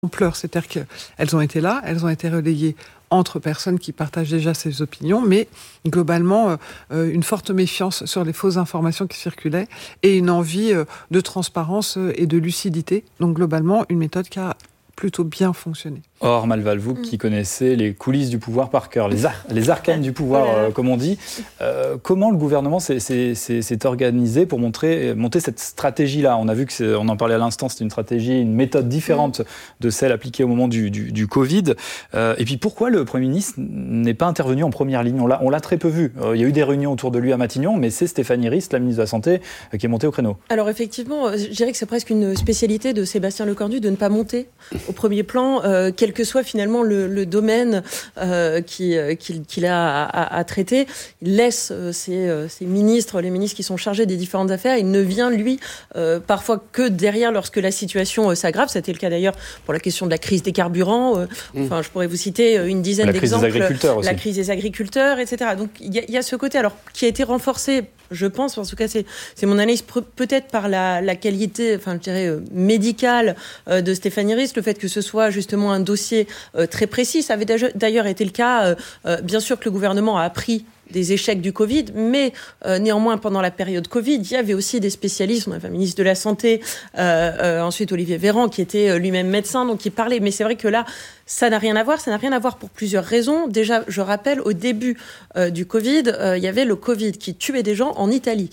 ampleur, c'est-à-dire qu'elles ont été là, elles ont été relayées entre personnes qui partagent déjà ces opinions, mais globalement, une forte méfiance sur les fausses informations qui circulaient et une envie de transparence et de lucidité. Donc globalement, une méthode qui a plutôt bien fonctionné. Or, Malval, vous qui connaissez les coulisses du pouvoir par cœur, les arcanes du pouvoir, comme on dit, comment le gouvernement s'est organisé pour monter cette stratégie-là ? On a vu on en parlait à l'instant, c'était une stratégie, une méthode différente de celle appliquée au moment du Covid. Et puis, pourquoi le Premier ministre n'est pas intervenu en première ligne ? On l'a très peu vu. Il y a eu des réunions autour de lui à Matignon, mais c'est Stéphanie Rist, la ministre de la Santé, qui est montée au créneau. Alors effectivement, je dirais que c'est presque une spécialité de Sébastien Lecornu de ne pas monter au premier plan, quel que soit finalement le domaine qu'il a à traiter. Il laisse ses ministres, les ministres qui sont chargés des différentes affaires. Il ne vient, lui, parfois que derrière lorsque la situation s'aggrave. C'était le cas d'ailleurs pour la question de la crise des carburants. Enfin, je pourrais vous citer une dizaine d'exemples. La crise des agriculteurs, etc. Donc il y a ce côté alors qui a été renforcé, je pense, en tout cas c'est mon analyse, peut-être par la qualité, enfin je dirais médicale de Stéphanie Rist, le fait que ce soit justement un dossier très précis. Ça avait d'ailleurs été le cas, bien sûr que le gouvernement a appris des échecs du Covid, mais néanmoins, pendant la période Covid, il y avait aussi des spécialistes. On avait un ministre de la Santé, ensuite Olivier Véran, qui était lui-même médecin, donc qui parlait. Mais c'est vrai que là, ça n'a rien à voir. Ça n'a rien à voir pour plusieurs raisons. Déjà, je rappelle, au début du Covid, il y avait le Covid qui tuait des gens en Italie.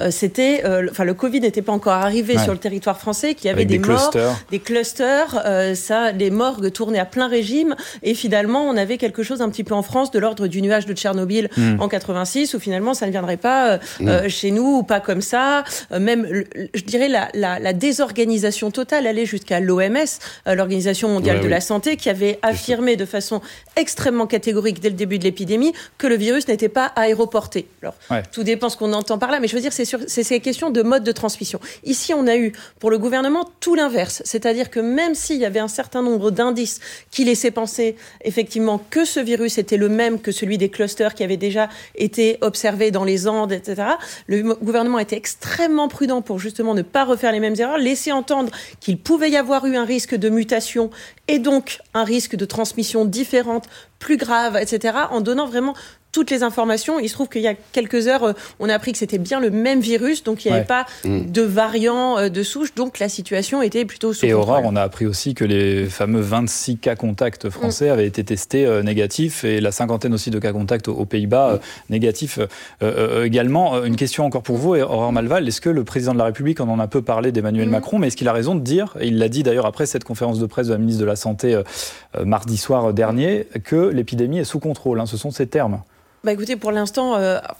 Le Covid n'était pas encore arrivé sur le territoire français, qu'il y avait des morts, des clusters. Les morgues tournaient à plein régime. Et finalement, on avait quelque chose un petit peu en France de l'ordre du nuage de Tchernobyl en 86, où finalement, ça ne viendrait pas chez nous, ou pas comme ça. Même, je dirais, la désorganisation totale allait jusqu'à l'OMS, l'Organisation mondiale de la santé, qui avait affirmé de façon extrêmement catégorique dès le début de l'épidémie que le virus n'était pas aéroporté. Alors, tout dépend ce qu'on entend par là, mais je veux dire, c'est ces questions de mode de transmission. Ici, on a eu, pour le gouvernement, tout l'inverse. C'est-à-dire que même s'il y avait un certain nombre d'indices qui laissaient penser, effectivement, que ce virus était le même que celui des clusters qui avaient déjà été observés dans les Andes, etc., le gouvernement était extrêmement prudent pour justement ne pas refaire les mêmes erreurs, laisser entendre qu'il pouvait y avoir eu un risque de mutation et donc un risque de transmission différente, plus grave, etc., en donnant vraiment toutes les informations. Il se trouve qu'il y a quelques heures, on a appris que c'était bien le même virus, donc il n'y avait pas de variant de souche, donc la situation était plutôt sous contrôle. Et Aurore, on a appris aussi que les fameux 26 cas contacts français avaient été testés négatifs, et la cinquantaine aussi de cas contacts aux Pays-Bas négatifs également. Une question encore pour vous, Aurore Malval, est-ce que le président de la République, on en a peu parlé d'Emmanuel Macron, mais est-ce qu'il a raison de dire, et il l'a dit d'ailleurs après cette conférence de presse de la ministre de la Santé mardi soir dernier, que l'épidémie est sous contrôle, ce sont ses termes? Écoutez, pour l'instant,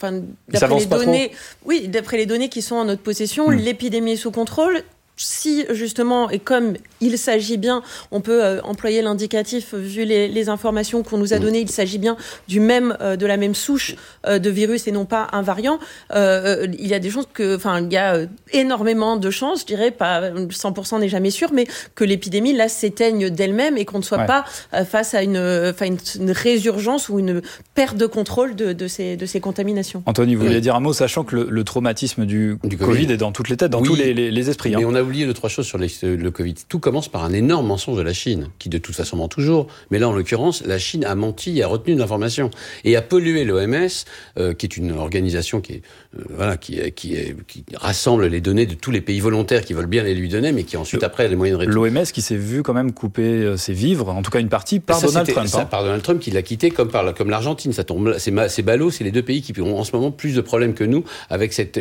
d'après les données qui sont en notre possession, l'épidémie est sous contrôle. Si, justement, et comme il s'agit bien, on peut employer l'indicatif, vu les informations qu'on nous a données, il s'agit bien de la même souche de virus et non pas un variant, il y a des chances il y a énormément de chances, je dirais, pas 100% n'est jamais sûr, mais que l'épidémie, là, s'éteigne d'elle-même et qu'on ne soit pas face à une résurgence ou une perte de contrôle de ces contaminations. Anthony, vous vouliez dire un mot, sachant que le traumatisme du Covid est dans toutes les têtes, dans tous les esprits. Mais on a oublié 2-3 choses sur le Covid. Tout commence par un énorme mensonge de la Chine, qui de toute façon ment toujours. Mais là, en l'occurrence, la Chine a menti, a retenu de l'information et a pollué l'OMS, qui est une organisation qui rassemble les données de tous les pays volontaires qui veulent bien les lui donner, mais qui ensuite après a les moyens de rétumer. L'OMS qui s'est vu quand même couper ses vivres, en tout cas une partie, par Donald Trump. Par Donald Trump qui l'a quitté comme l'Argentine. Ça tombe, c'est ballot, c'est les deux pays qui ont en ce moment plus de problèmes que nous avec cet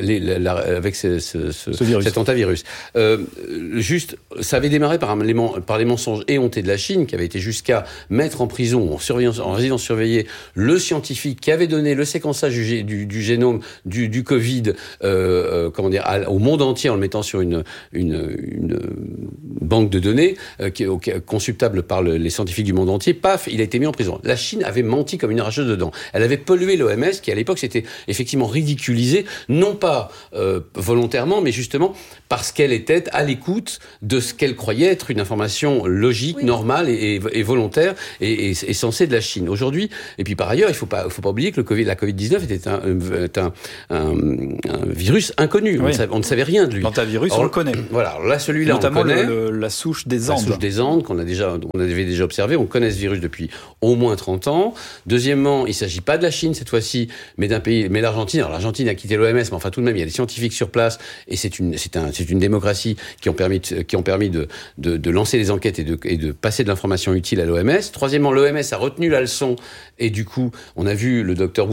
hantavirus. Juste, ça avait démarré par les mensonges éhontés de la Chine, qui avait été jusqu'à mettre en prison, en résidence surveillée, le scientifique qui avait donné le séquençage du génome du Covid, au monde entier, en le mettant sur une banque de données consultable par les scientifiques du monde entier. Paf, il a été mis en prison. La Chine avait menti comme une arracheuse de dents. Elle avait pollué l'OMS, qui à l'époque s'était effectivement ridiculisée, non pas volontairement, mais justement parce qu'elle était être à l'écoute de ce qu'elle croyait être une information logique, normale et volontaire et censée de la Chine. Aujourd'hui, et puis par ailleurs, il faut pas oublier que la Covid-19 était un virus inconnu. Oui. On ne savait rien de lui. L'hantavirus, on le connaît. Voilà, alors là, celui-là, notamment on le connaît. la souche des Andes. La souche des Andes, qu'on avait déjà observé. On connaît ce virus depuis au moins 30 ans. Deuxièmement, il ne s'agit pas de la Chine cette fois-ci, mais d'un pays, mais l'Argentine. Alors l'Argentine a quitté l'OMS, mais enfin tout de même, il y a des scientifiques sur place, et c'est une démocratie qui ont permis de lancer des enquêtes et de passer de l'information utile à l'OMS. Troisièmement, l'OMS a retenu la leçon, et du coup, on a vu le docteur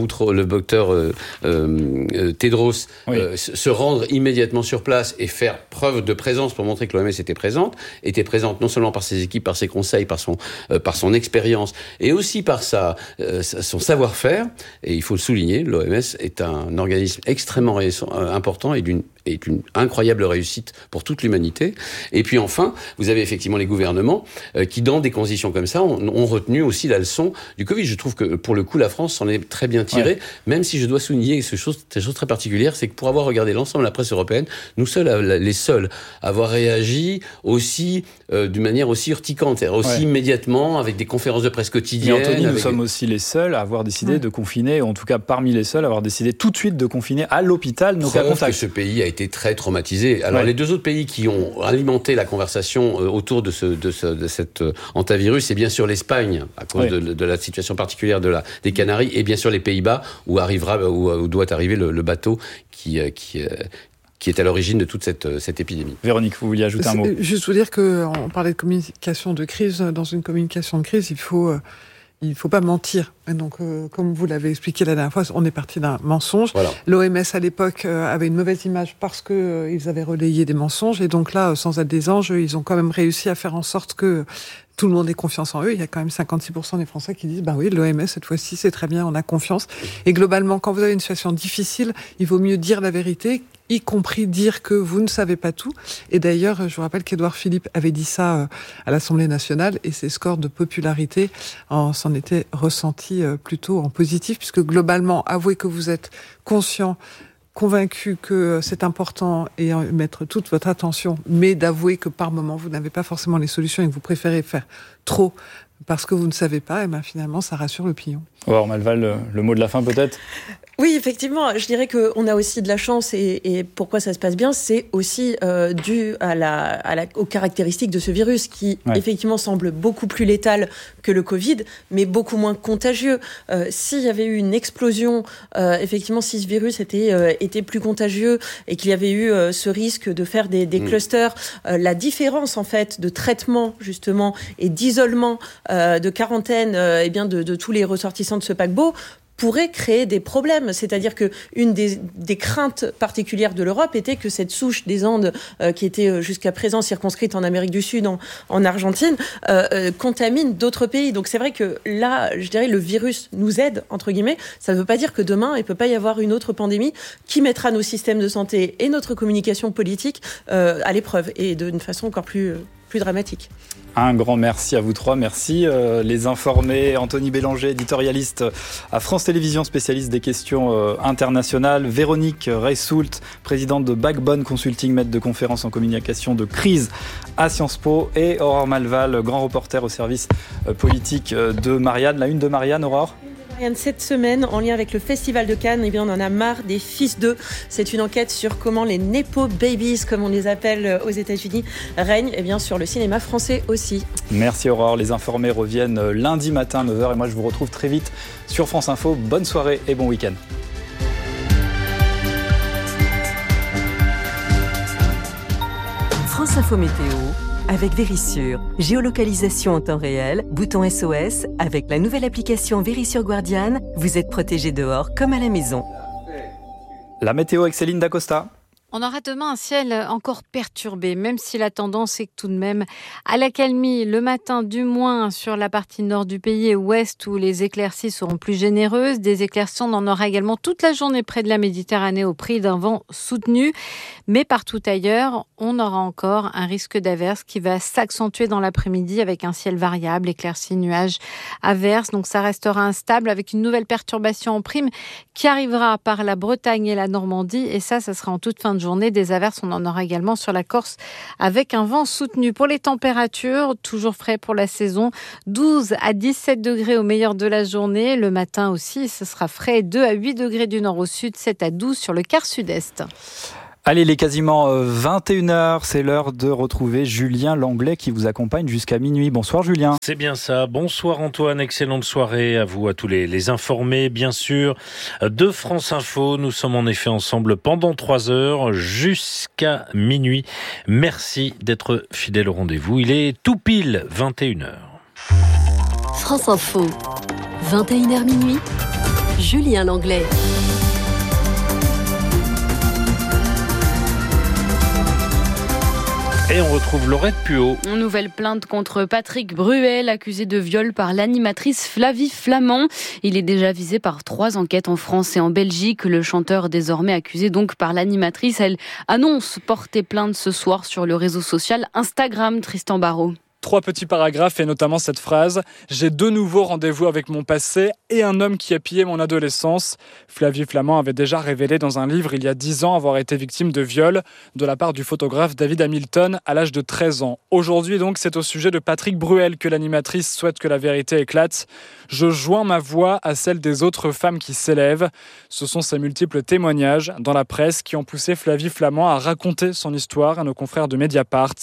Tedros se rendre immédiatement sur place et faire preuve de présence pour montrer que l'OMS était présente non seulement par ses équipes, par ses conseils, par son expérience, et aussi par son savoir-faire. Et il faut le souligner, l'OMS est un organisme extrêmement important et d'une incroyable réussite pour toute l'humanité. Et puis enfin, vous avez effectivement les gouvernements qui, dans des conditions comme ça, ont retenu aussi la leçon du Covid. Je trouve que pour le coup, la France s'en est très bien tirée, même si je dois souligner cette chose très particulière, c'est que pour avoir regardé l'ensemble de la presse européenne, nous les seuls à avoir réagi aussi d'une manière aussi urticante, c'est-à-dire aussi immédiatement, avec des conférences de presse quotidiennes. Et Anthony, nous sommes aussi les seuls à avoir décidé de confiner, ou en tout cas parmi les seuls à avoir décidé tout de suite de confiner à l'hôpital nos cas contacts. Que ce pays a été très traumatisé. Alors les deux autres pays qui ont alimenté la conversation autour de cet hantavirus, c'est bien sûr l'Espagne, à cause de la situation particulière des Canaries, et bien sûr les Pays-Bas, où doit arriver le bateau qui est à l'origine de toute cette épidémie. Véronique, vous vouliez ajouter un mot? Juste vous dire qu'on parlait de communication de crise. Dans une communication de crise, il faut pas mentir. Et donc, comme vous l'avez expliqué la dernière fois, on est parti d'un mensonge. Voilà. L'OMS, à l'époque, avait une mauvaise image parce que ils avaient relayé des mensonges. Et donc là, sans être des anges, ils ont quand même réussi à faire en sorte que tout le monde ait confiance en eux. Il y a quand même 56% des Français qui disent, oui, l'OMS, cette fois-ci, c'est très bien, on a confiance. Et globalement, quand vous avez une situation difficile, il vaut mieux dire la vérité, y compris dire que vous ne savez pas tout. Et d'ailleurs, je vous rappelle qu'Édouard Philippe avait dit ça à l'Assemblée nationale, et ses scores de popularité s'en étaient ressentis plutôt en positif, puisque globalement, avouez que vous êtes conscient, convaincu que c'est important et mettre toute votre attention, mais d'avouer que par moment, vous n'avez pas forcément les solutions et que vous préférez faire trop parce que vous ne savez pas, et finalement, ça rassure l'opinion. Alors, Malval, le mot de la fin peut-être ? Oui, effectivement, je dirais qu'on a aussi de la chance et pourquoi ça se passe bien, c'est aussi dû aux caractéristiques de ce virus qui, effectivement, semble beaucoup plus létal que le Covid, mais beaucoup moins contagieux. S'il y avait eu une explosion, effectivement, si ce virus était plus contagieux et qu'il y avait eu ce risque de faire des clusters, la différence, en fait, de traitement, justement, et d'isolement, de quarantaine, de tous les ressortissants de ce paquebot, pourrait créer des problèmes. C'est-à-dire qu'une des craintes particulières de l'Europe était que cette souche des Andes, qui était jusqu'à présent circonscrite en Amérique du Sud, en Argentine, contamine d'autres pays. Donc c'est vrai que là, je dirais, le virus nous aide, entre guillemets. Ça ne veut pas dire que demain, il ne peut pas y avoir une autre pandémie qui mettra nos systèmes de santé et notre communication politique à l'épreuve, et d'une façon encore plus dramatique. Un grand merci à vous trois. Merci les informés. Anthony Bélanger, éditorialiste à France Télévisions, spécialiste des questions internationales. Véronique Reissoult, présidente de Backbone Consulting, maître de conférences en communication de crise à Sciences Po. Et Aurore Malval, grand reporter au service politique de Marianne. La une de Marianne, Aurore ? Cette semaine, en lien avec le Festival de Cannes, on en a marre des fils d'eux. C'est une enquête sur comment les Nepo Babies, comme on les appelle aux États-Unis, règnent sur le cinéma français aussi. Merci Aurore. Les informés reviennent lundi matin 9h et moi je vous retrouve très vite sur France Info. Bonne soirée et bon week-end. France Info Météo avec Vérissure. Géolocalisation en temps réel, bouton SOS. Avec la nouvelle application Vérissure Guardian, vous êtes protégé dehors comme à la maison. La météo avec Céline Dacosta. On aura demain un ciel encore perturbé, même si la tendance est tout de même à l'accalmie. Le matin, du moins, sur la partie nord du pays et ouest, où les éclaircies seront plus généreuses. Des éclaircies, on en aura également toute la journée près de la Méditerranée au prix d'un vent soutenu. Mais partout ailleurs, on aura encore un risque d'averse qui va s'accentuer dans l'après-midi avec un ciel variable, éclaircies, nuages, averses. Donc ça restera instable avec une nouvelle perturbation en prime qui arrivera par la Bretagne et la Normandie. Et ça sera en toute fin de journée. Des averses, on en aura également sur la Corse avec un vent soutenu. Pour les températures, toujours frais pour la saison, 12 à 17 degrés au meilleur de la journée. Le matin aussi, ce sera frais, 2 à 8 degrés du nord au sud, 7 à 12 sur le quart sud-est. Allez, il est quasiment 21h, c'est l'heure de retrouver Julien Langlais qui vous accompagne jusqu'à minuit. Bonsoir Julien. C'est bien ça. Bonsoir Antoine, excellente soirée à vous, à tous les informés, bien sûr, de France Info. Nous sommes en effet ensemble pendant 3 heures jusqu'à minuit. Merci d'être fidèle au rendez-vous. Il est tout pile 21h. France Info, 21h minuit, Julien Langlais. Et on retrouve Laurette Puot. Nouvelle plainte contre Patrick Bruel, accusé de viol par l'animatrice Flavie Flament. Il est déjà visé par 3 enquêtes en France et en Belgique. Le chanteur, désormais accusé donc par l'animatrice, elle annonce porter plainte ce soir sur le réseau social Instagram. Tristan Barraud. 3 petits paragraphes et notamment cette phrase « J'ai de nouveaux rendez-vous avec mon passé et un homme qui a pillé mon adolescence ». Flavie Flament avait déjà révélé dans un livre il y a 10 ans avoir été victime de viol de la part du photographe David Hamilton à l'âge de 13 ans. Aujourd'hui donc, c'est au sujet de Patrick Bruel que l'animatrice souhaite que la vérité éclate. « Je joins ma voix à celle des autres femmes qui s'élèvent ». Ce sont ces multiples témoignages dans la presse qui ont poussé Flavie Flament à raconter son histoire à nos confrères de Mediapart.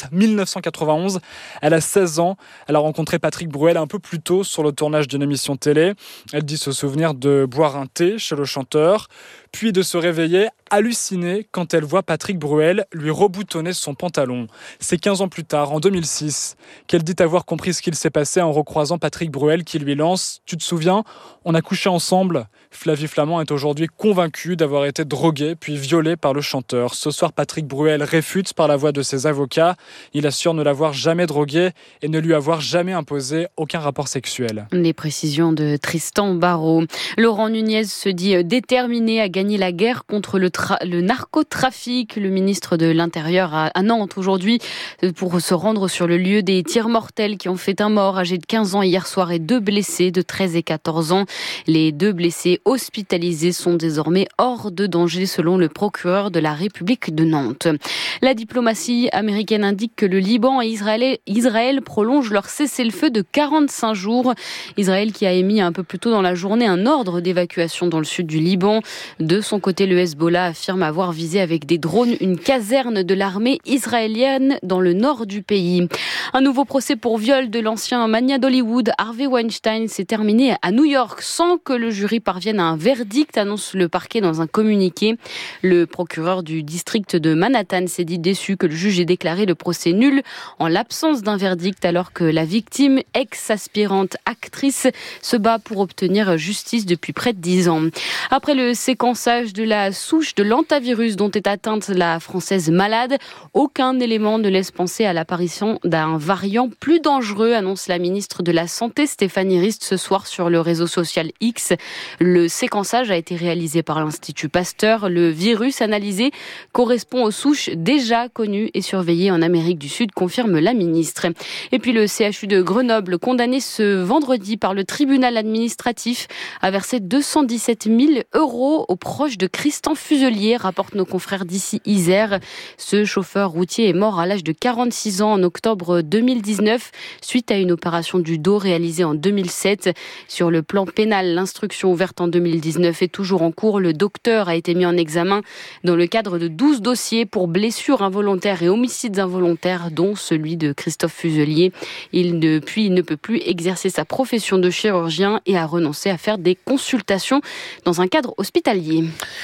1991, elle a 16 ans. Elle a rencontré Patrick Bruel un peu plus tôt sur le tournage d'une émission télé. Elle dit se souvenir de boire un thé chez le chanteur, puis de se réveiller hallucinée quand elle voit Patrick Bruel lui reboutonner son pantalon. C'est 15 ans plus tard, en 2006, qu'elle dit avoir compris ce qu'il s'est passé en recroisant Patrick Bruel qui lui lance « Tu te souviens, on a couché ensemble ?» Flavie Flament est aujourd'hui convaincue d'avoir été droguée puis violée par le chanteur. Ce soir, Patrick Bruel réfute par la voix de ses avocats. Il assure ne l'avoir jamais droguée et ne lui avoir jamais imposé aucun rapport sexuel. Les précisions de Tristan Barraud. Laurent Nunez se dit déterminé à gagner la guerre contre le narcotrafic. Le ministre de l'Intérieur à Nantes aujourd'hui pour se rendre sur le lieu des tirs mortels qui ont fait un mort âgé de 15 ans hier soir et 2 blessés de 13 et 14 ans. Les 2 blessés hospitalisés sont désormais hors de danger selon le procureur de la République de Nantes. La diplomatie américaine indique que le Liban et Israël prolongent leur cessez-le-feu de 45 jours. Israël qui a émis un peu plus tôt dans la journée un ordre d'évacuation dans le sud du Liban. De son côté, le Hezbollah affirme avoir visé avec des drones une caserne de l'armée israélienne dans le nord du pays. Un nouveau procès pour viol de l'ancien magnat d'Hollywood, Harvey Weinstein, s'est terminé à New York sans que le jury parvienne à un verdict, annonce le parquet dans un communiqué. Le procureur du district de Manhattan s'est dit déçu que le juge ait déclaré le procès nul en l'absence d'un verdict alors que la victime, ex-aspirante actrice, se bat pour obtenir justice depuis près de 10 ans. Après le séquençage de la souche de l'hantavirus dont est atteinte la Française malade, aucun élément ne laisse penser à l'apparition d'un variant plus dangereux, annonce la ministre de la Santé Stéphanie Rist ce soir sur le réseau social X. Le séquençage a été réalisé par l'Institut Pasteur. Le virus analysé correspond aux souches déjà connues et surveillées en Amérique du Sud, confirme la ministre. Et puis le CHU de Grenoble, condamné ce vendredi par le tribunal administratif, a versé 217 000 € aux proches de Christian Fuselier, rapportent nos confrères d'ici Isère. Ce chauffeur routier est mort à l'âge de 46 ans en octobre 2019 suite à une opération du dos réalisée en 2007. Sur le plan pénal, l'instruction ouverte en 2019 est toujours en cours. Le docteur a été mis en examen dans le cadre de 12 dossiers pour blessures involontaires et homicides involontaires, dont celui de Christophe Fuselier. Il ne peut plus exercer sa profession de chirurgien et a renoncé à faire des consultations dans un cadre hospitalier.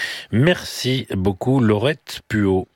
Merci beaucoup Laurette Puot.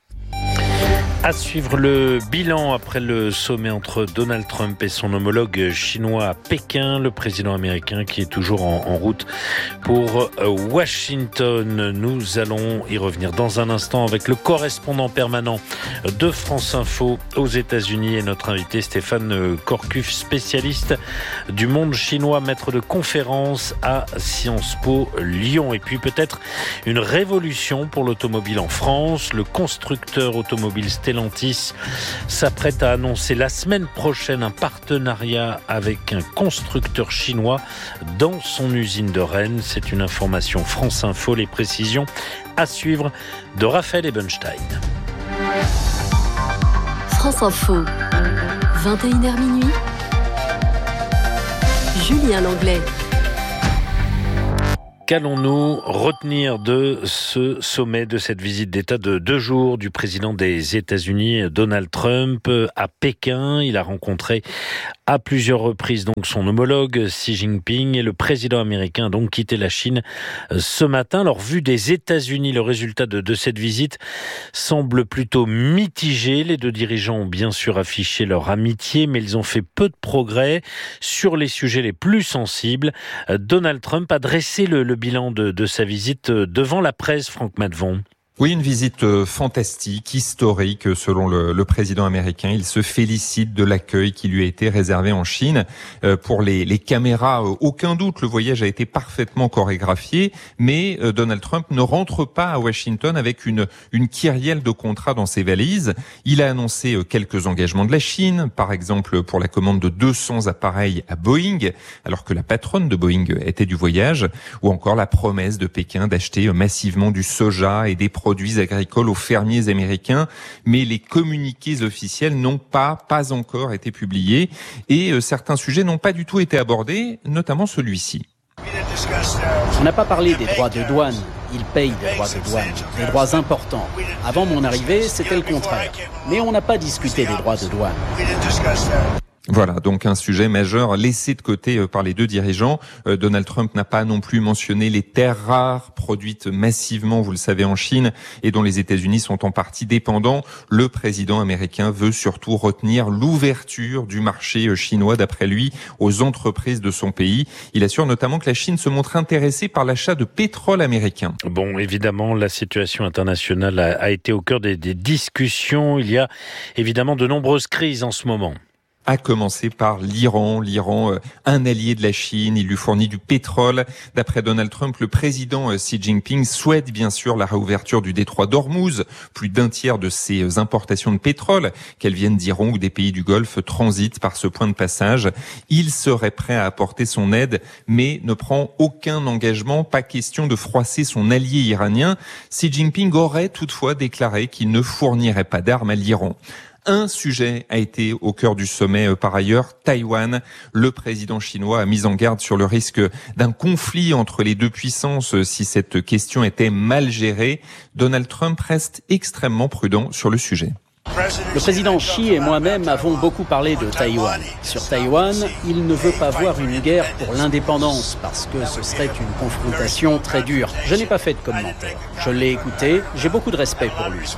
À suivre le bilan après le sommet entre Donald Trump et son homologue chinois à Pékin, le président américain qui est toujours en route pour Washington. Nous allons y revenir dans un instant avec le correspondant permanent de France Info aux États-Unis et notre invité Stéphane Corcuff, spécialiste du monde chinois, maître de conférence à Sciences Po Lyon. Et puis peut-être une révolution pour l'automobile en France. Le constructeur automobile Stellantis s'apprête à annoncer la semaine prochaine un partenariat avec un constructeur chinois dans son usine de Rennes. C'est une information France Info. Les précisions à suivre de Raphaël Ebenstein. France Info, 21h minuit. Julien Langlais. Qu'allons-nous retenir de ce sommet, de cette visite d'État de 2 jours du président des États-Unis, Donald Trump, à Pékin? Il a rencontré à plusieurs reprises donc son homologue Xi Jinping, et le président américain a donc quitté la Chine ce matin. Alors, vu des États-Unis, le résultat de cette visite semble plutôt mitigé. Les 2 dirigeants ont bien sûr affiché leur amitié, mais ils ont fait peu de progrès sur les sujets les plus sensibles. Donald Trump a dressé le bilan de sa visite devant la presse, Franck Matvon. Oui, une visite fantastique, historique selon le président américain. Il se félicite de l'accueil qui lui a été réservé en Chine. Pour les caméras, aucun doute, le voyage a été parfaitement chorégraphié, mais Donald Trump ne rentre pas à Washington avec une kyrielle de contrats dans ses valises. Il a annoncé quelques engagements de la Chine, par exemple pour la commande de 200 appareils à Boeing, alors que la patronne de Boeing était du voyage, ou encore la promesse de Pékin d'acheter massivement du soja et des produits agricoles aux fermiers américains, mais les communiqués officiels n'ont pas encore été publiés et certains sujets n'ont pas du tout été abordés, notamment celui-ci. On n'a pas parlé des droits de douane. Ils payent des droits de douane, des droits importants. Avant mon arrivée, c'était le contraire. Mais on n'a pas discuté des droits de douane. Voilà, donc un sujet majeur laissé de côté par les 2 dirigeants. Donald Trump n'a pas non plus mentionné les terres rares produites massivement, vous le savez, en Chine et dont les États-Unis sont en partie dépendants. Le président américain veut surtout retenir l'ouverture du marché chinois, d'après lui, aux entreprises de son pays. Il assure notamment que la Chine se montre intéressée par l'achat de pétrole américain. Bon, évidemment, la situation internationale a été au cœur des discussions. Il y a évidemment de nombreuses crises en ce moment. À commencer par l'Iran. L'Iran, un allié de la Chine, il lui fournit du pétrole. D'après Donald Trump, le président Xi Jinping souhaite bien sûr la réouverture du détroit d'Ormuz. Plus d'un tiers de ses importations de pétrole, qu'elles viennent d'Iran ou des pays du Golfe, transitent par ce point de passage. Il serait prêt à apporter son aide, mais ne prend aucun engagement. Pas question de froisser son allié iranien. Xi Jinping aurait toutefois déclaré qu'il ne fournirait pas d'armes à l'Iran. Un sujet a été au cœur du sommet par ailleurs, Taïwan. Le président chinois a mis en garde sur le risque d'un conflit entre les 2 puissances si cette question était mal gérée. Donald Trump reste extrêmement prudent sur le sujet. Le président Xi et moi-même avons beaucoup parlé de Taïwan. Sur Taïwan, il ne veut pas voir une guerre pour l'indépendance parce que ce serait une confrontation très dure. Je n'ai pas fait de commentaire. Je l'ai écouté, j'ai beaucoup de respect pour lui.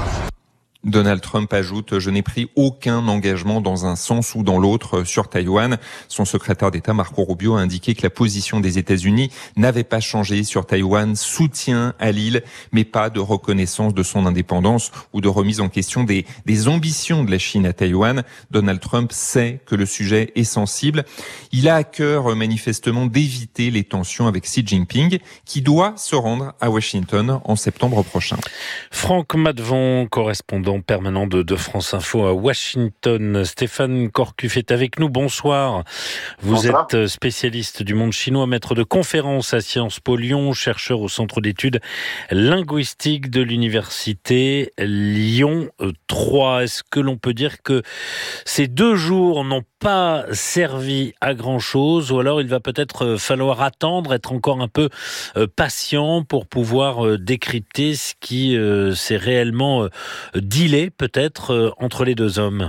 Donald Trump ajoute « Je n'ai pris aucun engagement dans un sens ou dans l'autre sur Taïwan ». Son secrétaire d'État Marco Rubio a indiqué que la position des États-Unis n'avait pas changé sur Taïwan, soutien à l'île, mais pas de reconnaissance de son indépendance ou de remise en question des ambitions de la Chine à Taïwan. Donald Trump sait que le sujet est sensible. Il a à cœur manifestement d'éviter les tensions avec Xi Jinping, qui doit se rendre à Washington en septembre prochain. Franck Matvon, correspondant permanent de France Info à Washington. Stéphane Corcuff est avec nous. Bonsoir. Vous êtes spécialiste du monde chinois, maître de conférences à Sciences Po Lyon, chercheur au Centre d'études linguistiques de l'Université Lyon 3. Est-ce que l'on peut dire que ces 2 jours n'ont pas servi à grand-chose, ou alors il va peut-être falloir attendre, être encore un peu patient pour pouvoir décrypter ce qui s'est réellement dealé peut-être entre les 2 hommes?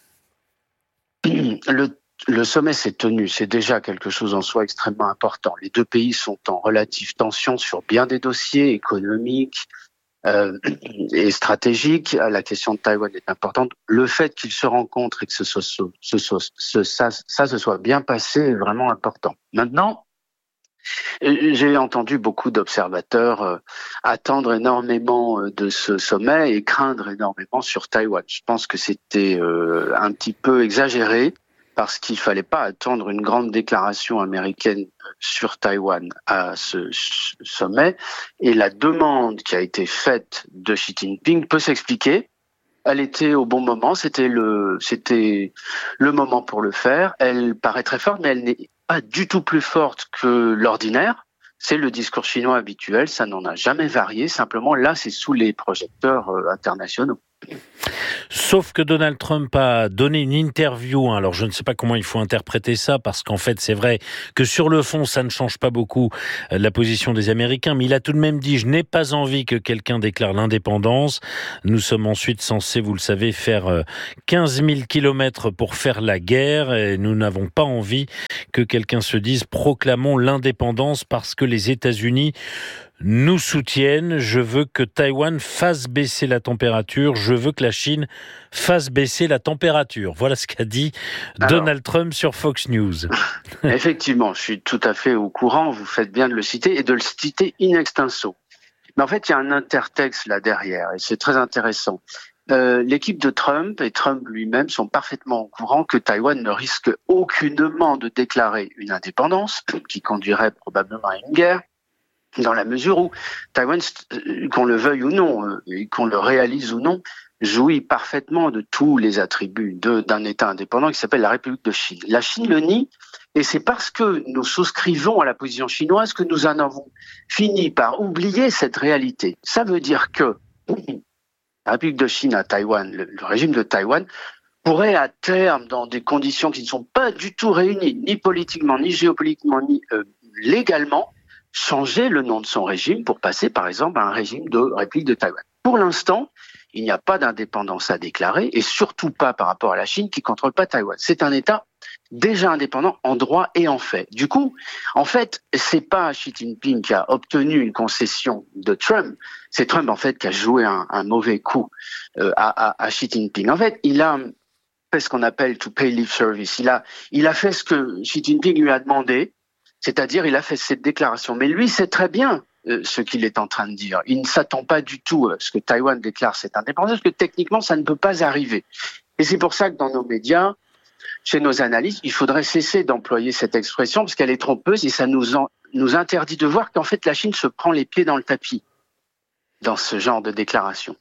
Le sommet s'est tenu, c'est déjà quelque chose en soi extrêmement important. Les 2 pays sont en relative tension sur bien des dossiers économiques, et stratégique. La question de Taïwan est importante. Le fait qu'ils se rencontrent et que ça se soit bien passé est vraiment important. Maintenant, j'ai entendu beaucoup d'observateurs attendre énormément de ce sommet et craindre énormément sur Taïwan. Je pense que c'était un petit peu exagéré, parce qu'il fallait pas attendre une grande déclaration américaine sur Taïwan à ce sommet. Et la demande qui a été faite de Xi Jinping peut s'expliquer. Elle était au bon moment, c'était le moment pour le faire. Elle paraît très forte, mais elle n'est pas du tout plus forte que l'ordinaire. C'est le discours chinois habituel, ça n'en a jamais varié, simplement là c'est sous les projecteurs internationaux. Sauf que Donald Trump a donné une interview, alors je ne sais pas comment il faut interpréter ça, parce qu'en fait c'est vrai que sur le fond ça ne change pas beaucoup la position des Américains, mais il a tout de même dit « Je n'ai pas envie que quelqu'un déclare l'indépendance. Nous sommes ensuite censés, vous le savez, faire 15 000 kilomètres pour faire la guerre et nous n'avons pas envie que quelqu'un se dise « Proclamons l'indépendance parce que les États-Unis nous soutiennent. Je veux que Taïwan fasse baisser la température. Je veux que la Chine fasse baisser la température. » Voilà ce qu'a dit Donald Trump sur Fox News. Effectivement, je suis tout à fait au courant. Vous faites bien de le citer et de le citer in extenso. Mais en fait, il y a un intertexte là derrière et c'est très intéressant. L'équipe de Trump et Trump lui-même sont parfaitement au courant que Taïwan ne risque aucunement de déclarer une indépendance qui conduirait probablement à une guerre. Dans la mesure où Taïwan, qu'on le veuille ou non, et qu'on le réalise ou non, jouit parfaitement de tous les attributs d'un État indépendant qui s'appelle la République de Chine. La Chine le nie, et c'est parce que nous souscrivons à la position chinoise que nous en avons fini par oublier cette réalité. Ça veut dire que la République de Chine à Taïwan, le régime de Taïwan, pourrait à terme, dans des conditions qui ne sont pas du tout réunies, ni politiquement, ni géopolitiquement, ni légalement, changer le nom de son régime pour passer, par exemple, à un régime de République de Taïwan. Pour l'instant, il n'y a pas d'indépendance à déclarer, et surtout pas par rapport à la Chine qui ne contrôle pas Taïwan. C'est un État déjà indépendant en droit et en fait. Du coup, en fait, c'est pas Xi Jinping qui a obtenu une concession de Trump, c'est Trump, en fait, qui a joué un mauvais coup à Xi Jinping. En fait, il a fait ce qu'on appelle to pay lip service. Il a fait ce que Xi Jinping lui a demandé, c'est-à-dire, il a fait cette déclaration. Mais lui sait très bien ce qu'il est en train de dire. Il ne s'attend pas du tout à ce que Taïwan déclare cette indépendance, parce que techniquement, ça ne peut pas arriver. Et c'est pour ça que dans nos médias, chez nos analystes, il faudrait cesser d'employer cette expression, parce qu'elle est trompeuse et ça nous interdit de voir qu'en fait, la Chine se prend les pieds dans le tapis dans ce genre de déclaration.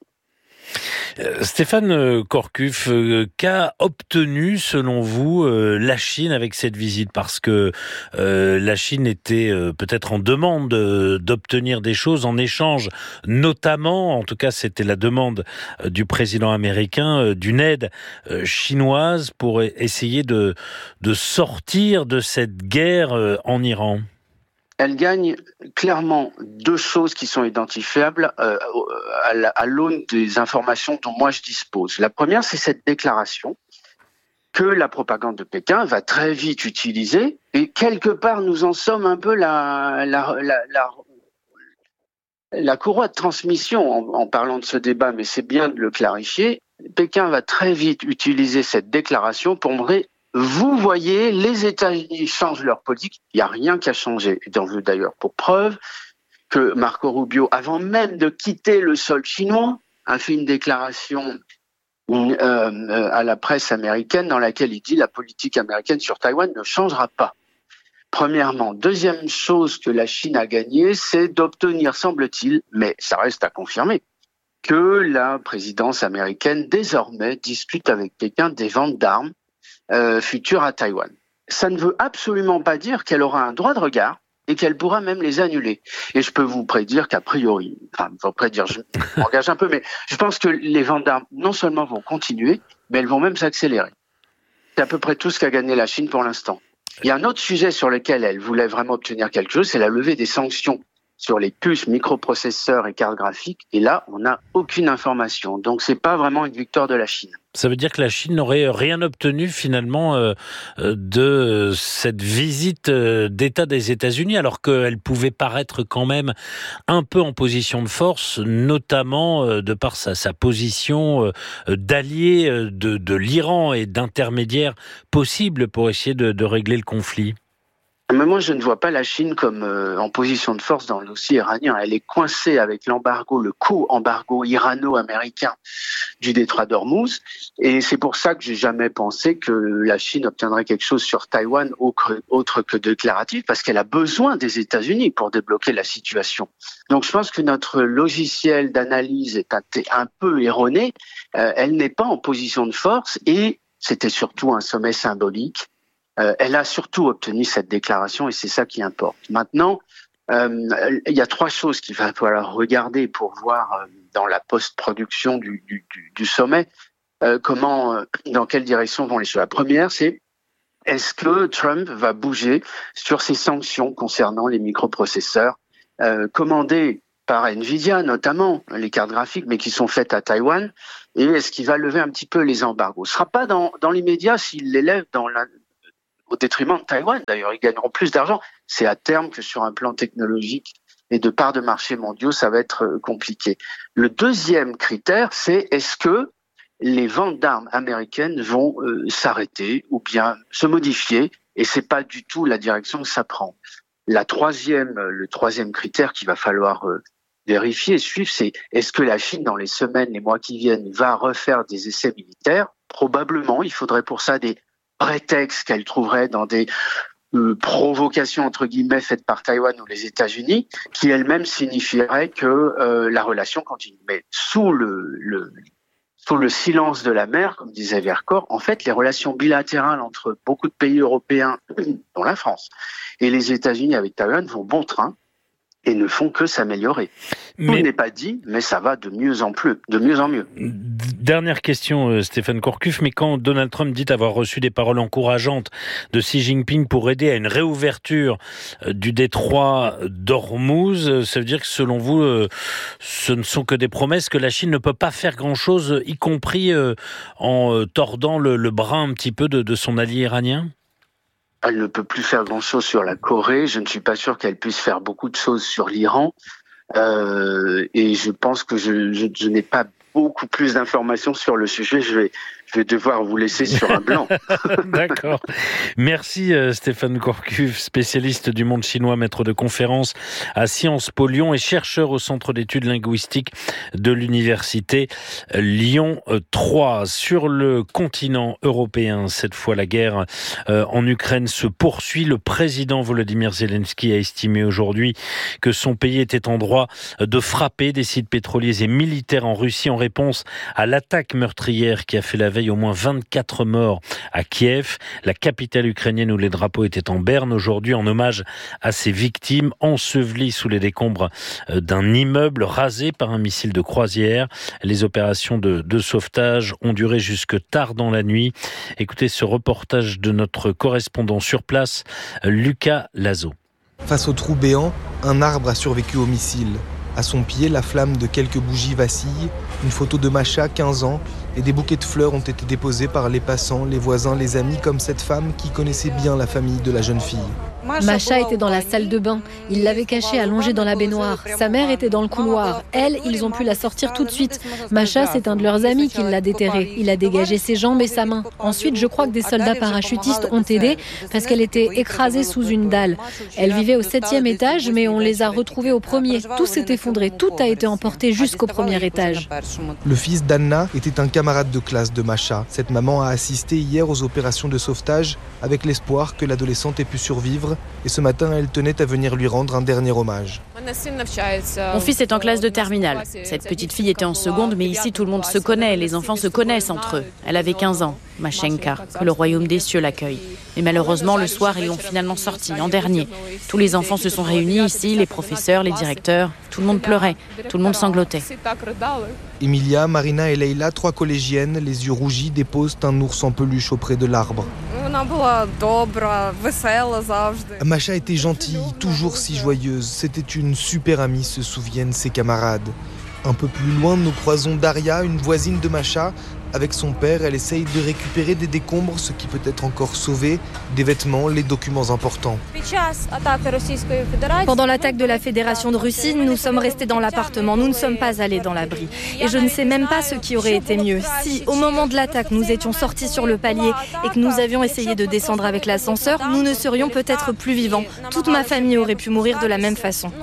Stéphane Corcuff, qu'a obtenu selon vous la Chine avec cette visite? Parce que la Chine était peut-être en demande d'obtenir des choses en échange, notamment, en tout cas c'était la demande du président américain, d'une aide chinoise pour essayer de sortir de cette guerre en Iran. Elle gagne clairement deux choses qui sont identifiables à l'aune des informations dont moi je dispose. La première, c'est cette déclaration que la propagande de Pékin va très vite utiliser, et quelque part nous en sommes un peu la courroie de transmission en parlant de ce débat, mais c'est bien de le clarifier. Pékin va très vite utiliser cette déclaration pour montrer: vous voyez, les États-Unis changent leur politique. Il n'y a rien qui a changé. Et j'en veux d'ailleurs pour preuve que Marco Rubio, avant même de quitter le sol chinois, a fait une déclaration à la presse américaine dans laquelle il dit: la politique américaine sur Taïwan ne changera pas. Premièrement. Deuxième chose que la Chine a gagnée, c'est d'obtenir, semble-t-il, mais ça reste à confirmer, que la présidence américaine désormais discute avec Pékin des ventes d'armes future à Taïwan. Ça ne veut absolument pas dire qu'elle aura un droit de regard et qu'elle pourra même les annuler. Et je peux vous prédire qu'a priori, je m'engage un peu, mais je pense que les ventes d'armes non seulement vont continuer, mais elles vont même s'accélérer. C'est à peu près tout ce qu'a gagné la Chine pour l'instant. Il y a un autre sujet sur lequel elle voulait vraiment obtenir quelque chose, c'est la levée des sanctions sur les puces, microprocesseurs et cartes graphiques. Et là, on n'a aucune information. Donc, c'est pas vraiment une victoire de la Chine. Ça veut dire que la Chine n'aurait rien obtenu finalement de cette visite d'État des États-Unis, alors qu'elle pouvait paraître quand même un peu en position de force, notamment de par sa position d'allié de l'Iran et d'intermédiaire possible pour essayer de régler le conflit. Mais moi, je ne vois pas la Chine comme en position de force dans le dossier iranien. Elle est coincée avec l'embargo, le co-embargo irano-américain du détroit d'Ormuz. Et c'est pour ça que j'ai jamais pensé que la Chine obtiendrait quelque chose sur Taïwan autre que déclaratif, parce qu'elle a besoin des États-Unis pour débloquer la situation. Donc je pense que notre logiciel d'analyse est un peu erroné. Elle n'est pas en position de force et c'était surtout un sommet symbolique. Elle a surtout obtenu cette déclaration et c'est ça qui importe. Maintenant, Il y a 3 choses qu'il va falloir regarder pour voir dans la post-production du sommet dans quelle direction vont les choses. La première, c'est est-ce que Trump va bouger sur ces sanctions concernant les microprocesseurs commandés par Nvidia, notamment les cartes graphiques, mais qui sont faites à Taïwan, et est-ce qu'il va lever un petit peu les embargos? Ce ne sera pas dans l'immédiat s'il les lève au détriment de Taïwan. D'ailleurs, ils gagneront plus d'argent. C'est à terme que sur un plan technologique et de parts de marché mondiaux, ça va être compliqué. Le deuxième critère, c'est est-ce que les ventes d'armes américaines vont s'arrêter ou bien se modifier, et c'est pas du tout la direction que ça prend. Le troisième critère qu'il va falloir vérifier et suivre, c'est est-ce que la Chine, dans les semaines, les mois qui viennent, va refaire des essais militaires? Probablement, il faudrait pour ça des prétextes qu'elle trouverait dans des provocations entre guillemets faites par Taïwan ou les États-Unis, qui elles-mêmes signifieraient que la relation continue. Mais sous le silence de la mer, comme disait Vercors, en fait, les relations bilatérales entre beaucoup de pays européens, dont la France, et les États-Unis avec Taïwan vont bon train et ne font que s'améliorer. Tout n'est pas dit, mais ça va de mieux en mieux. Dernière question, Stéphane Corcuff, mais quand Donald Trump dit avoir reçu des paroles encourageantes de Xi Jinping pour aider à une réouverture du détroit d'Ormuz, ça veut dire que selon vous, ce ne sont que des promesses, que la Chine ne peut pas faire grand-chose, y compris en tordant le bras un petit peu de son allié iranien ? Elle ne peut plus faire grand-chose sur la Corée. Je ne suis pas sûr qu'elle puisse faire beaucoup de choses sur l'Iran. Et je pense que je n'ai pas beaucoup plus d'informations sur le sujet. Je vais devoir vous laisser sur un blanc. D'accord. Merci Stéphane Corcuff, spécialiste du monde chinois, maître de conférence à Sciences Po Lyon et chercheur au Centre d'études linguistiques de l'Université Lyon 3. Sur le continent européen, cette fois la guerre en Ukraine se poursuit. Le président Volodymyr Zelensky a estimé aujourd'hui que son pays était en droit de frapper des sites pétroliers et militaires en Russie en réponse à l'attaque meurtrière qui a fait la veille au moins 24 morts à Kiev, la capitale ukrainienne où les drapeaux étaient en berne aujourd'hui en hommage à ces victimes ensevelies sous les décombres d'un immeuble rasé par un missile de croisière. Les opérations de sauvetage ont duré jusque tard dans la nuit. Écoutez ce reportage de notre correspondant sur place, Lucas Lazo. Face au trou béant, un arbre a survécu au missile. À son pied, la flamme de quelques bougies vacille. Une photo de Masha, 15 ans, et des bouquets de fleurs ont été déposés par les passants, les voisins, les amis, comme cette femme qui connaissait bien la famille de la jeune fille. Masha était dans la salle de bain. Il l'avait cachée allongée dans la baignoire. Sa mère était dans le couloir. Elle, ils ont pu la sortir tout de suite. Masha, c'est un de leurs amis qui l'a déterrée. Il a dégagé ses jambes et sa main. Ensuite, je crois que des soldats parachutistes ont aidé parce qu'elle était écrasée sous une dalle. Elle vivait au 7e étage, mais on les a retrouvés au 1er. Tout s'est effondré. Tout a été emporté jusqu'au 1er étage. Le fils d'Anna était un camarade de classe de Masha. Cette maman a assisté hier aux opérations de sauvetage avec l'espoir que l'adolescente ait pu survivre. Et ce matin, elle tenait à venir lui rendre un dernier hommage. Mon fils est en classe de terminale. Cette petite fille était en seconde, mais ici tout le monde se connaît, les enfants se connaissent entre eux. Elle avait 15 ans, Mashenka, que le royaume des cieux l'accueille. Mais malheureusement, le soir, ils l'ont finalement sortie, en dernier. Tous les enfants se sont réunis ici, les professeurs, les directeurs. Tout le monde pleurait, tout le monde sanglotait. Emilia, Marina et Leila, 3 collégiennes, les yeux rougis, déposent un ours en peluche auprès de l'arbre. Masha était gentille, toujours si joyeuse. C'était une super amie, se souviennent ses camarades. Un peu plus loin, nous croisons Daria, une voisine de Masha. Avec son père, elle essaye de récupérer des décombres, ce qui peut être encore sauvé, des vêtements, les documents importants. Pendant l'attaque de la Fédération de Russie, nous sommes restés dans l'appartement, nous ne sommes pas allés dans l'abri. Et je ne sais même pas ce qui aurait été mieux. Si, au moment de l'attaque, nous étions sortis sur le palier et que nous avions essayé de descendre avec l'ascenseur, nous ne serions peut-être plus vivants. Toute ma famille aurait pu mourir de la même façon.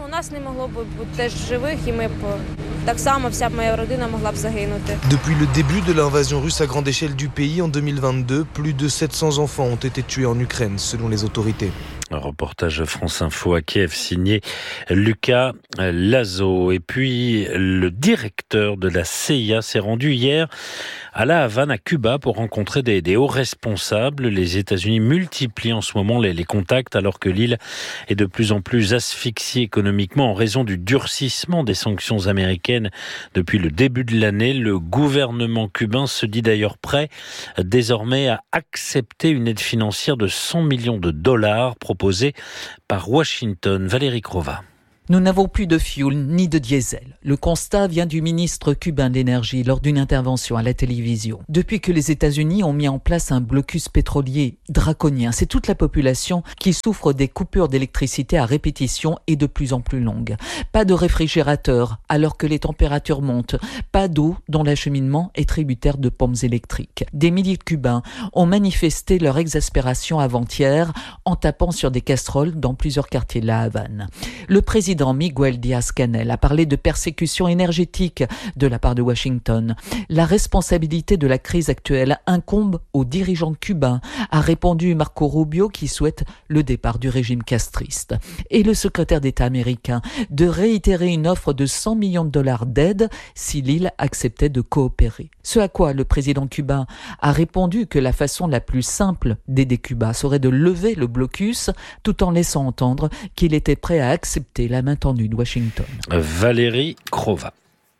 Depuis le début de l'invasion russe à grande échelle du pays en 2022, plus de 700 enfants ont été tués en Ukraine, selon les autorités. Un reportage France Info à Kiev signé Lucas Lazo. Et puis, le directeur de la CIA s'est rendu hier à La Havane, à Cuba, pour rencontrer des hauts responsables. Les États-Unis multiplient en ce moment les contacts alors que l'île est de plus en plus asphyxiée économiquement en raison du durcissement des sanctions américaines depuis le début de l'année. Le gouvernement cubain se dit d'ailleurs prêt désormais à accepter une aide financière de 100 millions de dollars proposée par Washington. Valérie Crova. Nous n'avons plus de fioul ni de diesel. Le constat vient du ministre cubain de l'énergie lors d'une intervention à la télévision. Depuis que les États-Unis ont mis en place un blocus pétrolier draconien, c'est toute la population qui souffre des coupures d'électricité à répétition et de plus en plus longues. Pas de réfrigérateur alors que les températures montent. Pas d'eau dont l'acheminement est tributaire de pompes électriques. Des milliers de Cubains ont manifesté leur exaspération avant-hier en tapant sur des casseroles dans plusieurs quartiers de La Havane. Le président Miguel Díaz-Canel a parlé de persécution énergétique de la part de Washington. La responsabilité de la crise actuelle incombe aux dirigeants cubains, a répondu Marco Rubio qui souhaite le départ du régime castriste. Et le secrétaire d'État américain de réitérer une offre de 100 millions de dollars d'aide si l'île acceptait de coopérer. Ce à quoi le président cubain a répondu que la façon la plus simple d'aider Cuba serait de lever le blocus tout en laissant entendre qu'il était prêt à accepter la main tendue de Washington. Valérie Crova.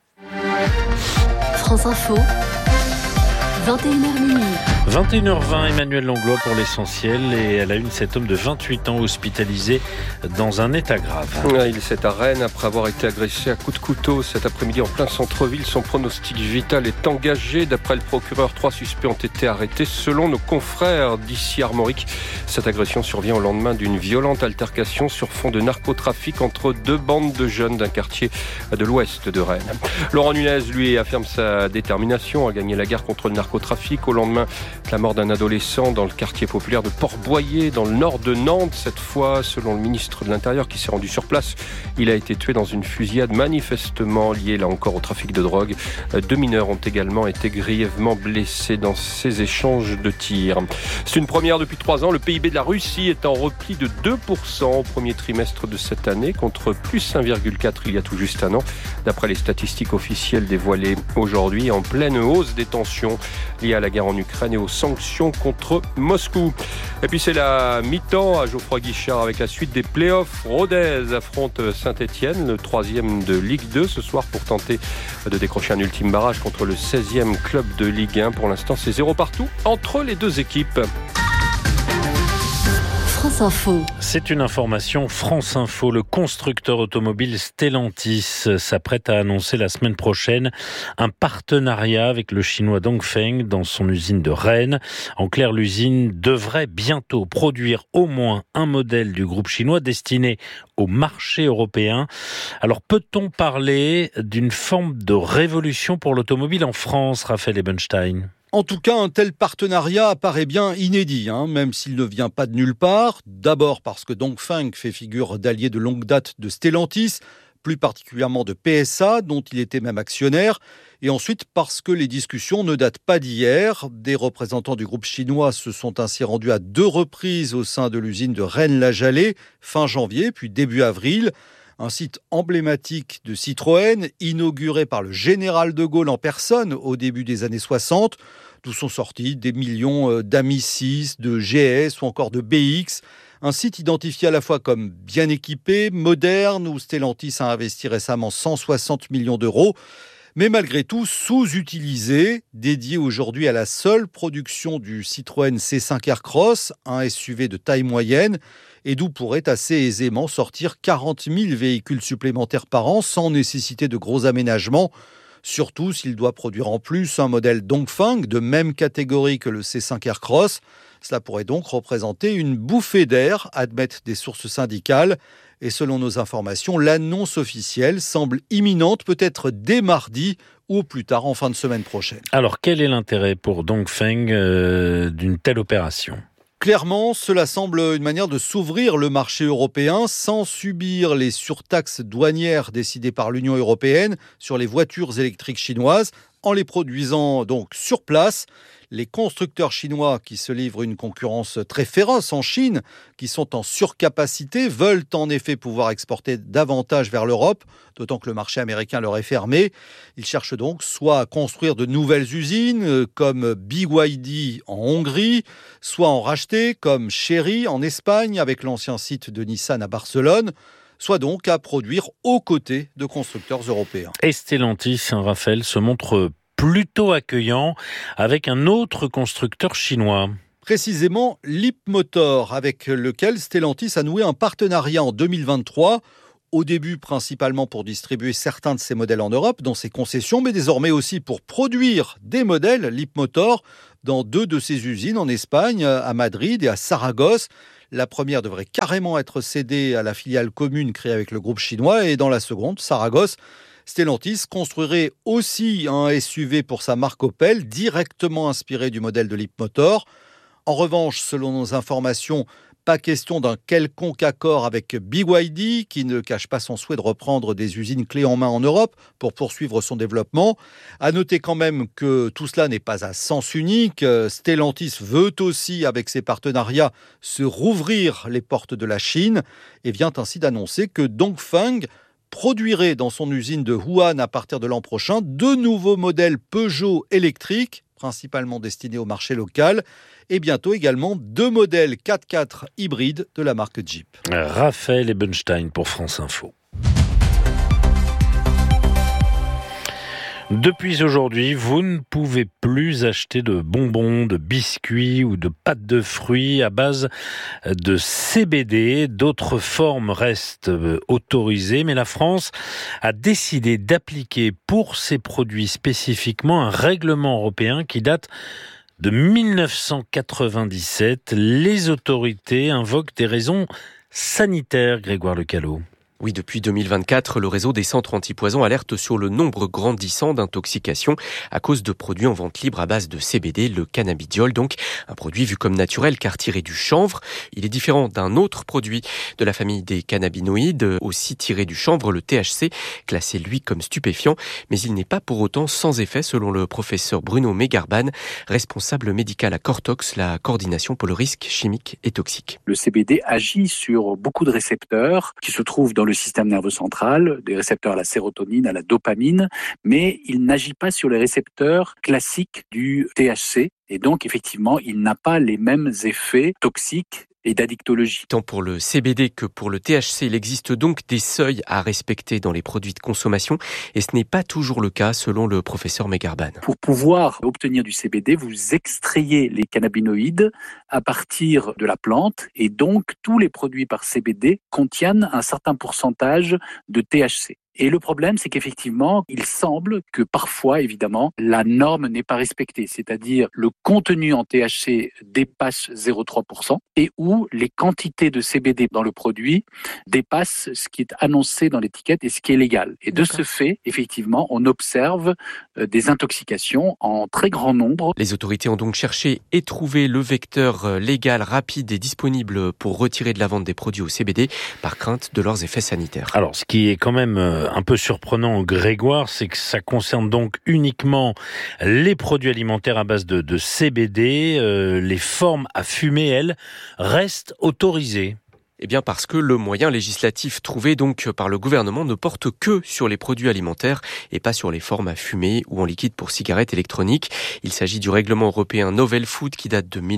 France Info, 21h minuit. 21h20, Emmanuel Langlois pour l'essentiel, et à la une, cet homme de 28 ans hospitalisé dans un état grave. Il est à Rennes après avoir été agressé à coups de couteau cet après-midi en plein centre-ville. Son pronostic vital est engagé. D'après le procureur, 3 suspects ont été arrêtés. Selon nos confrères d'ici Armorique, cette agression survient au lendemain d'une violente altercation sur fond de narcotrafic entre 2 bandes de jeunes d'un quartier de l'ouest de Rennes. Laurent Nunez, lui, affirme sa détermination à gagner la guerre contre le narcotrafic au lendemain la mort d'un adolescent dans le quartier populaire de Port-Boyer, dans le nord de Nantes. Cette fois, selon le ministre de l'Intérieur qui s'est rendu sur place, il a été tué dans une fusillade manifestement liée, là encore, au trafic de drogue. 2 mineurs ont également été grièvement blessés dans ces échanges de tirs. C'est une première depuis 3 ans. Le PIB de la Russie est en repli de 2% au premier trimestre de cette année, contre plus 1,4 il y a tout juste un an. D'après les statistiques officielles dévoilées aujourd'hui, en pleine hausse des tensions liées à la guerre en Ukraine et aux sanctions contre Moscou. Et puis c'est la mi-temps à Geoffroy Guichard avec la suite des playoffs. Rodez affronte Saint-Etienne, le 3e de Ligue 2 ce soir, pour tenter de décrocher un ultime barrage contre le 16e club de Ligue 1. Pour l'instant, c'est 0 partout entre les deux équipes. France Info. C'est une information France Info. Le constructeur automobile Stellantis s'apprête à annoncer la semaine prochaine un partenariat avec le chinois Dongfeng dans son usine de Rennes. En clair, l'usine devrait bientôt produire au moins un modèle du groupe chinois destiné au marché européen. Alors, peut-on parler d'une forme de révolution pour l'automobile en France, Raphaël Ebenstein ? En tout cas, un tel partenariat apparaît bien inédit, même s'il ne vient pas de nulle part. D'abord parce que Dongfeng fait figure d'allié de longue date de Stellantis, plus particulièrement de PSA, dont il était même actionnaire. Et ensuite parce que les discussions ne datent pas d'hier. Des représentants du groupe chinois se sont ainsi rendus à 2 reprises au sein de l'usine de Rennes-la-Jalée, fin janvier puis début avril. Un site emblématique de Citroën, inauguré par le général de Gaulle en personne au début des années 60, d'où sont sortis des millions d'Ami 6, de GS ou encore de BX. Un site identifié à la fois comme bien équipé, moderne, où Stellantis a investi récemment 160 millions d'euros, mais malgré tout sous-utilisé, dédié aujourd'hui à la seule production du Citroën C5 Aircross, un SUV de taille moyenne, et d'où pourrait assez aisément sortir 40 000 véhicules supplémentaires par an sans nécessiter de gros aménagements, surtout s'il doit produire en plus un modèle Dongfeng de même catégorie que le C5 Aircross. Cela pourrait donc représenter une bouffée d'air, admettent des sources syndicales. Et selon nos informations, l'annonce officielle semble imminente, peut-être dès mardi ou au plus tard en fin de semaine prochaine. Alors, quel est l'intérêt pour Dongfeng d'une telle opération ? Clairement, cela semble une manière de s'ouvrir le marché européen sans subir les surtaxes douanières décidées par l'Union européenne sur les voitures électriques chinoises, en les produisant donc sur place. Les constructeurs chinois qui se livrent une concurrence très féroce en Chine, qui sont en surcapacité, veulent en effet pouvoir exporter davantage vers l'Europe, d'autant que le marché américain leur est fermé. Ils cherchent donc soit à construire de nouvelles usines comme BYD en Hongrie, soit en racheter comme Chery en Espagne avec l'ancien site de Nissan à Barcelone, soit donc à produire aux côtés de constructeurs européens. Et Stellantis, Raphaël, se montre plutôt accueillant avec un autre constructeur chinois. Précisément Leapmotor, avec lequel Stellantis a noué un partenariat en 2023. Au début, principalement pour distribuer certains de ses modèles en Europe, dans ses concessions, mais désormais aussi pour produire des modèles Leapmotor dans 2 de ses usines en Espagne, à Madrid et à Saragosse. La première devrait carrément être cédée à la filiale commune créée avec le groupe chinois, et dans la seconde, Saragosse, Stellantis construirait aussi un SUV pour sa marque Opel, directement inspiré du modèle de Leapmotor. En revanche, selon nos informations, pas question d'un quelconque accord avec BYD, qui ne cache pas son souhait de reprendre des usines clés en main en Europe pour poursuivre son développement. À noter quand même que tout cela n'est pas à sens unique. Stellantis veut aussi, avec ses partenariats, se rouvrir les portes de la Chine et vient ainsi d'annoncer que Dongfeng produirait dans son usine de Wuhan à partir de l'an prochain 2 nouveaux modèles Peugeot électriques, principalement destinés au marché local, et bientôt également 2 modèles 4x4 hybrides de la marque Jeep. Raphaël Ebenstein pour France Info. Depuis aujourd'hui, vous ne pouvez plus acheter de bonbons, de biscuits ou de pâtes de fruits à base de CBD. D'autres formes restent autorisées, mais la France a décidé d'appliquer pour ces produits spécifiquement un règlement européen qui date de 1997. Les autorités invoquent des raisons sanitaires, Grégoire Lecalot. Oui, depuis 2024, le réseau des centres antipoison alerte sur le nombre grandissant d'intoxications à cause de produits en vente libre à base de CBD, le cannabidiol, donc un produit vu comme naturel car tiré du chanvre. Il est différent d'un autre produit de la famille des cannabinoïdes, aussi tiré du chanvre, le THC, classé lui comme stupéfiant, mais il n'est pas pour autant sans effet selon le professeur Bruno Megarban, responsable médical à Cortox, la coordination pour le risque chimique et toxique. Le CBD agit sur beaucoup de récepteurs qui se trouvent dans le système nerveux central, des récepteurs à la sérotonine, à la dopamine, mais il n'agit pas sur les récepteurs classiques du THC. Et donc, effectivement, il n'a pas les mêmes effets toxiques et d'addictologie. Tant pour le CBD que pour le THC, il existe donc des seuils à respecter dans les produits de consommation et ce n'est pas toujours le cas selon le professeur Megarban. Pour pouvoir obtenir du CBD, vous extrayez les cannabinoïdes à partir de la plante et donc tous les produits par CBD contiennent un certain pourcentage de THC. Et le problème, c'est qu'effectivement, il semble que parfois, évidemment, la norme n'est pas respectée. C'est-à-dire, le contenu en THC dépasse 0,3% et où les quantités de CBD dans le produit dépassent ce qui est annoncé dans l'étiquette et ce qui est légal. Et de ce fait, effectivement, on observe des intoxications en très grand nombre. Les autorités ont donc cherché et trouvé le vecteur légal, rapide et disponible pour retirer de la vente des produits au CBD par crainte de leurs effets sanitaires. Alors, ce qui est quand même un peu surprenant, Grégoire, c'est que ça concerne donc uniquement les produits alimentaires à base de CBD. Les formes à fumer, elles, restent autorisées. Eh bien parce que le moyen législatif trouvé donc par le gouvernement ne porte que sur les produits alimentaires et pas sur les formes à fumer ou en liquide pour cigarettes électroniques. Il s'agit du règlement européen Novel Food qui date de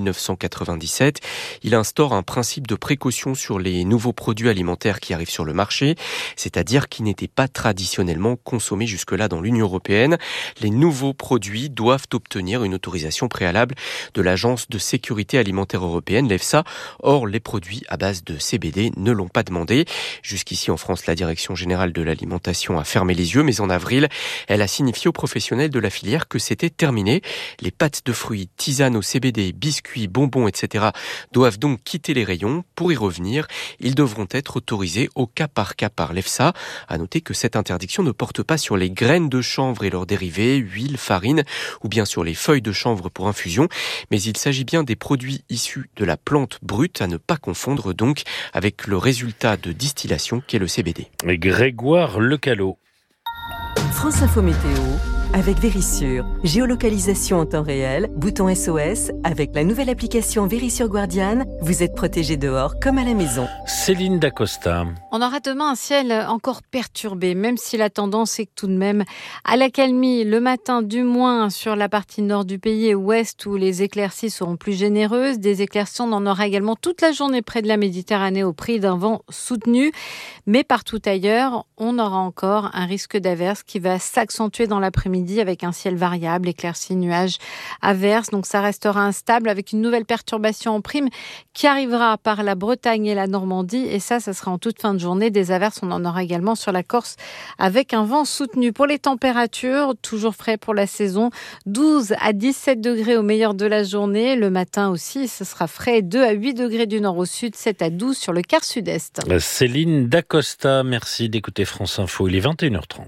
1997. Il instaure un principe de précaution sur les nouveaux produits alimentaires qui arrivent sur le marché, c'est-à-dire qui n'étaient pas traditionnellement consommés jusque-là dans l'Union européenne. Les nouveaux produits doivent obtenir une autorisation préalable de l'Agence de sécurité alimentaire européenne, l'EFSA. Or, les produits à base de CBD ne l'ont pas demandé. Jusqu'ici en France, la Direction générale de l'alimentation a fermé les yeux, mais en avril, elle a signifié aux professionnels de la filière que c'était terminé. Les pâtes de fruits, tisanes au CBD, biscuits, bonbons, etc. doivent donc quitter les rayons. Pour y revenir, ils devront être autorisés au cas par l'EFSA. À noter que cette interdiction ne porte pas sur les graines de chanvre et leurs dérivés, huile, farine, ou bien sur les feuilles de chanvre pour infusion, mais il s'agit bien des produits issus de la plante brute, à ne pas confondre donc avec le résultat de distillation qu'est le CBD. Et Grégoire Lecalot. France Info Météo, avec Vérissure. Géolocalisation en temps réel, bouton SOS. Avec la nouvelle application Vérissure Guardian, vous êtes protégé dehors comme à la maison. Céline Dacosta. On aura demain un ciel encore perturbé, même si la tendance est tout de même à l'accalmie. Le matin, du moins sur la partie nord du pays et ouest, où les éclaircies seront plus généreuses. Des éclaircies, on en aura également toute la journée près de la Méditerranée au prix d'un vent soutenu. Mais partout ailleurs, on aura encore un risque d'averse qui va s'accentuer dans l'après-midi avec un ciel variable, éclaircies, nuages, averses. Donc ça restera instable avec une nouvelle perturbation en prime qui arrivera par la Bretagne et la Normandie. Et ça sera en toute fin de journée. Des averses, on en aura également sur la Corse avec un vent soutenu. Pour les températures, toujours frais pour la saison, 12 à 17 degrés au meilleur de la journée. Le matin aussi, ce sera frais, 2 à 8 degrés du nord au sud, 7 à 12 sur le quart sud-est. Céline Dacosta, merci d'écouter France Info. Il est 21h30.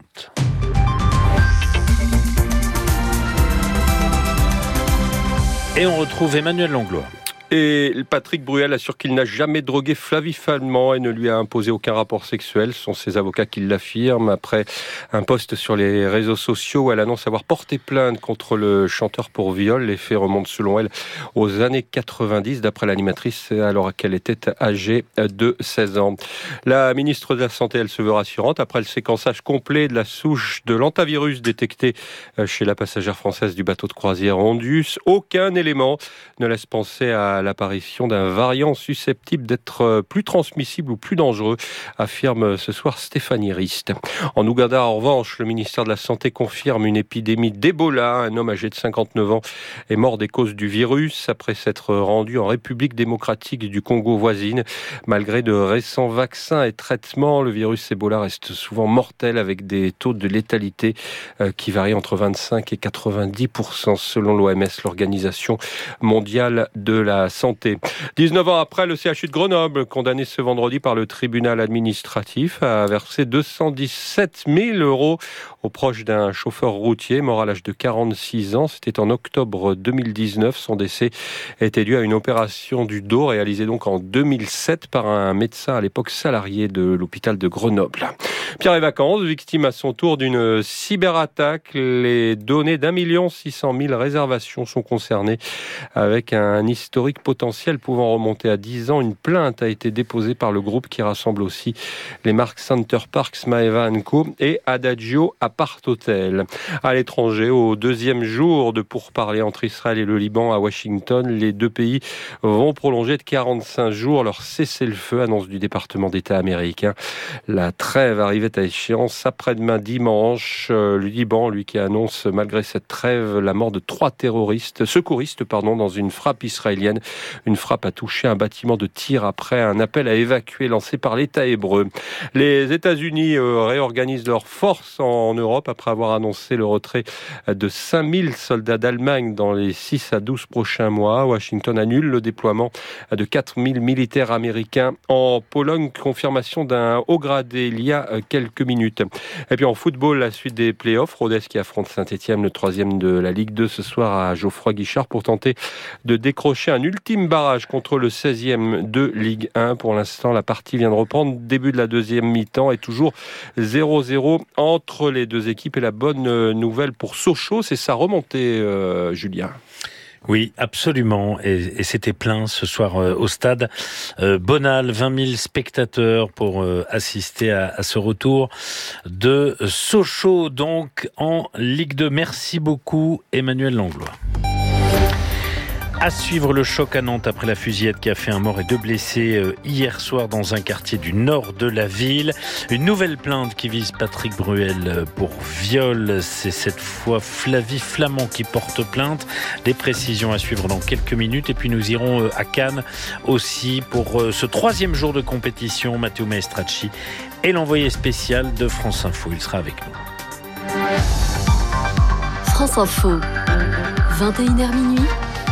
Et on retrouve Emmanuel Langlois. Et Patrick Bruel assure qu'il n'a jamais drogué Flavie Flament et ne lui a imposé aucun rapport sexuel. Ce sont ses avocats qui l'affirment après un post sur les réseaux sociaux où elle annonce avoir porté plainte contre le chanteur pour viol. Les faits remontent selon elle aux années 90, d'après l'animatrice, alors qu'elle était âgée de 16 ans. La ministre de la Santé, elle se veut rassurante. Après le séquençage complet de la souche de l'antavirus détectée chez la passagère française du bateau de croisière Ondus, aucun élément ne laisse penser à l'apparition d'un variant susceptible d'être plus transmissible ou plus dangereux, affirme ce soir Stéphanie Rist. En Ouganda, en revanche, le ministère de la Santé confirme une épidémie d'Ebola. Un homme âgé de 59 ans est mort des causes du virus après s'être rendu en République démocratique du Congo voisine. Malgré de récents vaccins et traitements, le virus Ebola reste souvent mortel avec des taux de létalité qui varient entre 25 et 90% selon l'OMS, l'Organisation mondiale de la santé. 19 ans après, le CHU de Grenoble, condamné ce vendredi par le tribunal administratif, a versé 217 000 € aux proches d'un chauffeur routier mort à l'âge de 46 ans. C'était en octobre 2019. Son décès était dû à une opération du dos réalisée donc en 2007 par un médecin à l'époque salarié de l'hôpital de Grenoble. Pierre et Vacances, victime à son tour d'une cyberattaque. Les données d'1 600 000 réservations sont concernées avec un historique potentiel pouvant remonter à 10 ans. Une plainte a été déposée par le groupe qui rassemble aussi les marques Center Parcs, Maeva & Co et Adagio Apart Hotel. À l'étranger, au deuxième jour de pourparlers entre Israël et le Liban à Washington, les deux pays vont prolonger de 45 jours leur cessez-le-feu, annonce du département d'État américain. La trêve arrivait à échéance après-demain dimanche. Le Liban, lui, qui annonce malgré cette trêve la mort de 3 secouristes dans une frappe israélienne. Une frappe a touché un bâtiment de tir après un appel à évacuer lancé par l'État hébreu. Les États-Unis réorganisent leurs forces en Europe après avoir annoncé le retrait de 5000 soldats d'Allemagne dans les 6 à 12 prochains mois. Washington annule le déploiement de 4000 militaires américains en Pologne. Confirmation d'un haut gradé il y a quelques minutes. Et puis en football, la suite des playoffs. Rodez qui affronte Saint-Etienne, le 3e de la Ligue 2 ce soir à Geoffroy-Guichard pour tenter de décrocher un ultime barrage contre le 16e de Ligue 1. Pour l'instant, la partie vient de reprendre. Début de la deuxième mi-temps et toujours 0-0 entre les deux équipes. Et la bonne nouvelle pour Sochaux, c'est sa remontée, Julien. Oui, absolument. Et c'était plein ce soir au stade Bonal. 20 000 spectateurs pour assister à ce retour de Sochaux, donc en Ligue 2. Merci beaucoup, Emmanuel Langlois. À suivre le choc à Nantes après la fusillade qui a fait un mort et 2 blessés hier soir dans un quartier du nord de la ville. Une nouvelle plainte qui vise Patrick Bruel pour viol. C'est cette fois Flavie Flament qui porte plainte. Des précisions à suivre dans quelques minutes. Et puis nous irons à Cannes aussi pour ce 3e jour de compétition. Matteo Maestracci est l'envoyé spécial de France Info. Il sera avec nous. France Info, 21h minuit.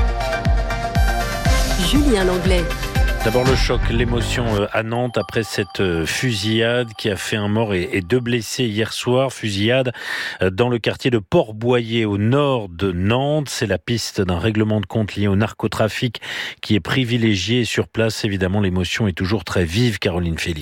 Julien Langlais. D'abord le choc, l'émotion à Nantes après cette fusillade qui a fait un mort et 2 blessés hier soir. Fusillade dans le quartier de Port-Boyer au nord de Nantes. C'est la piste d'un règlement de compte lié au narcotrafic qui est privilégié. Sur place, évidemment, l'émotion est toujours très vive. Caroline Félix.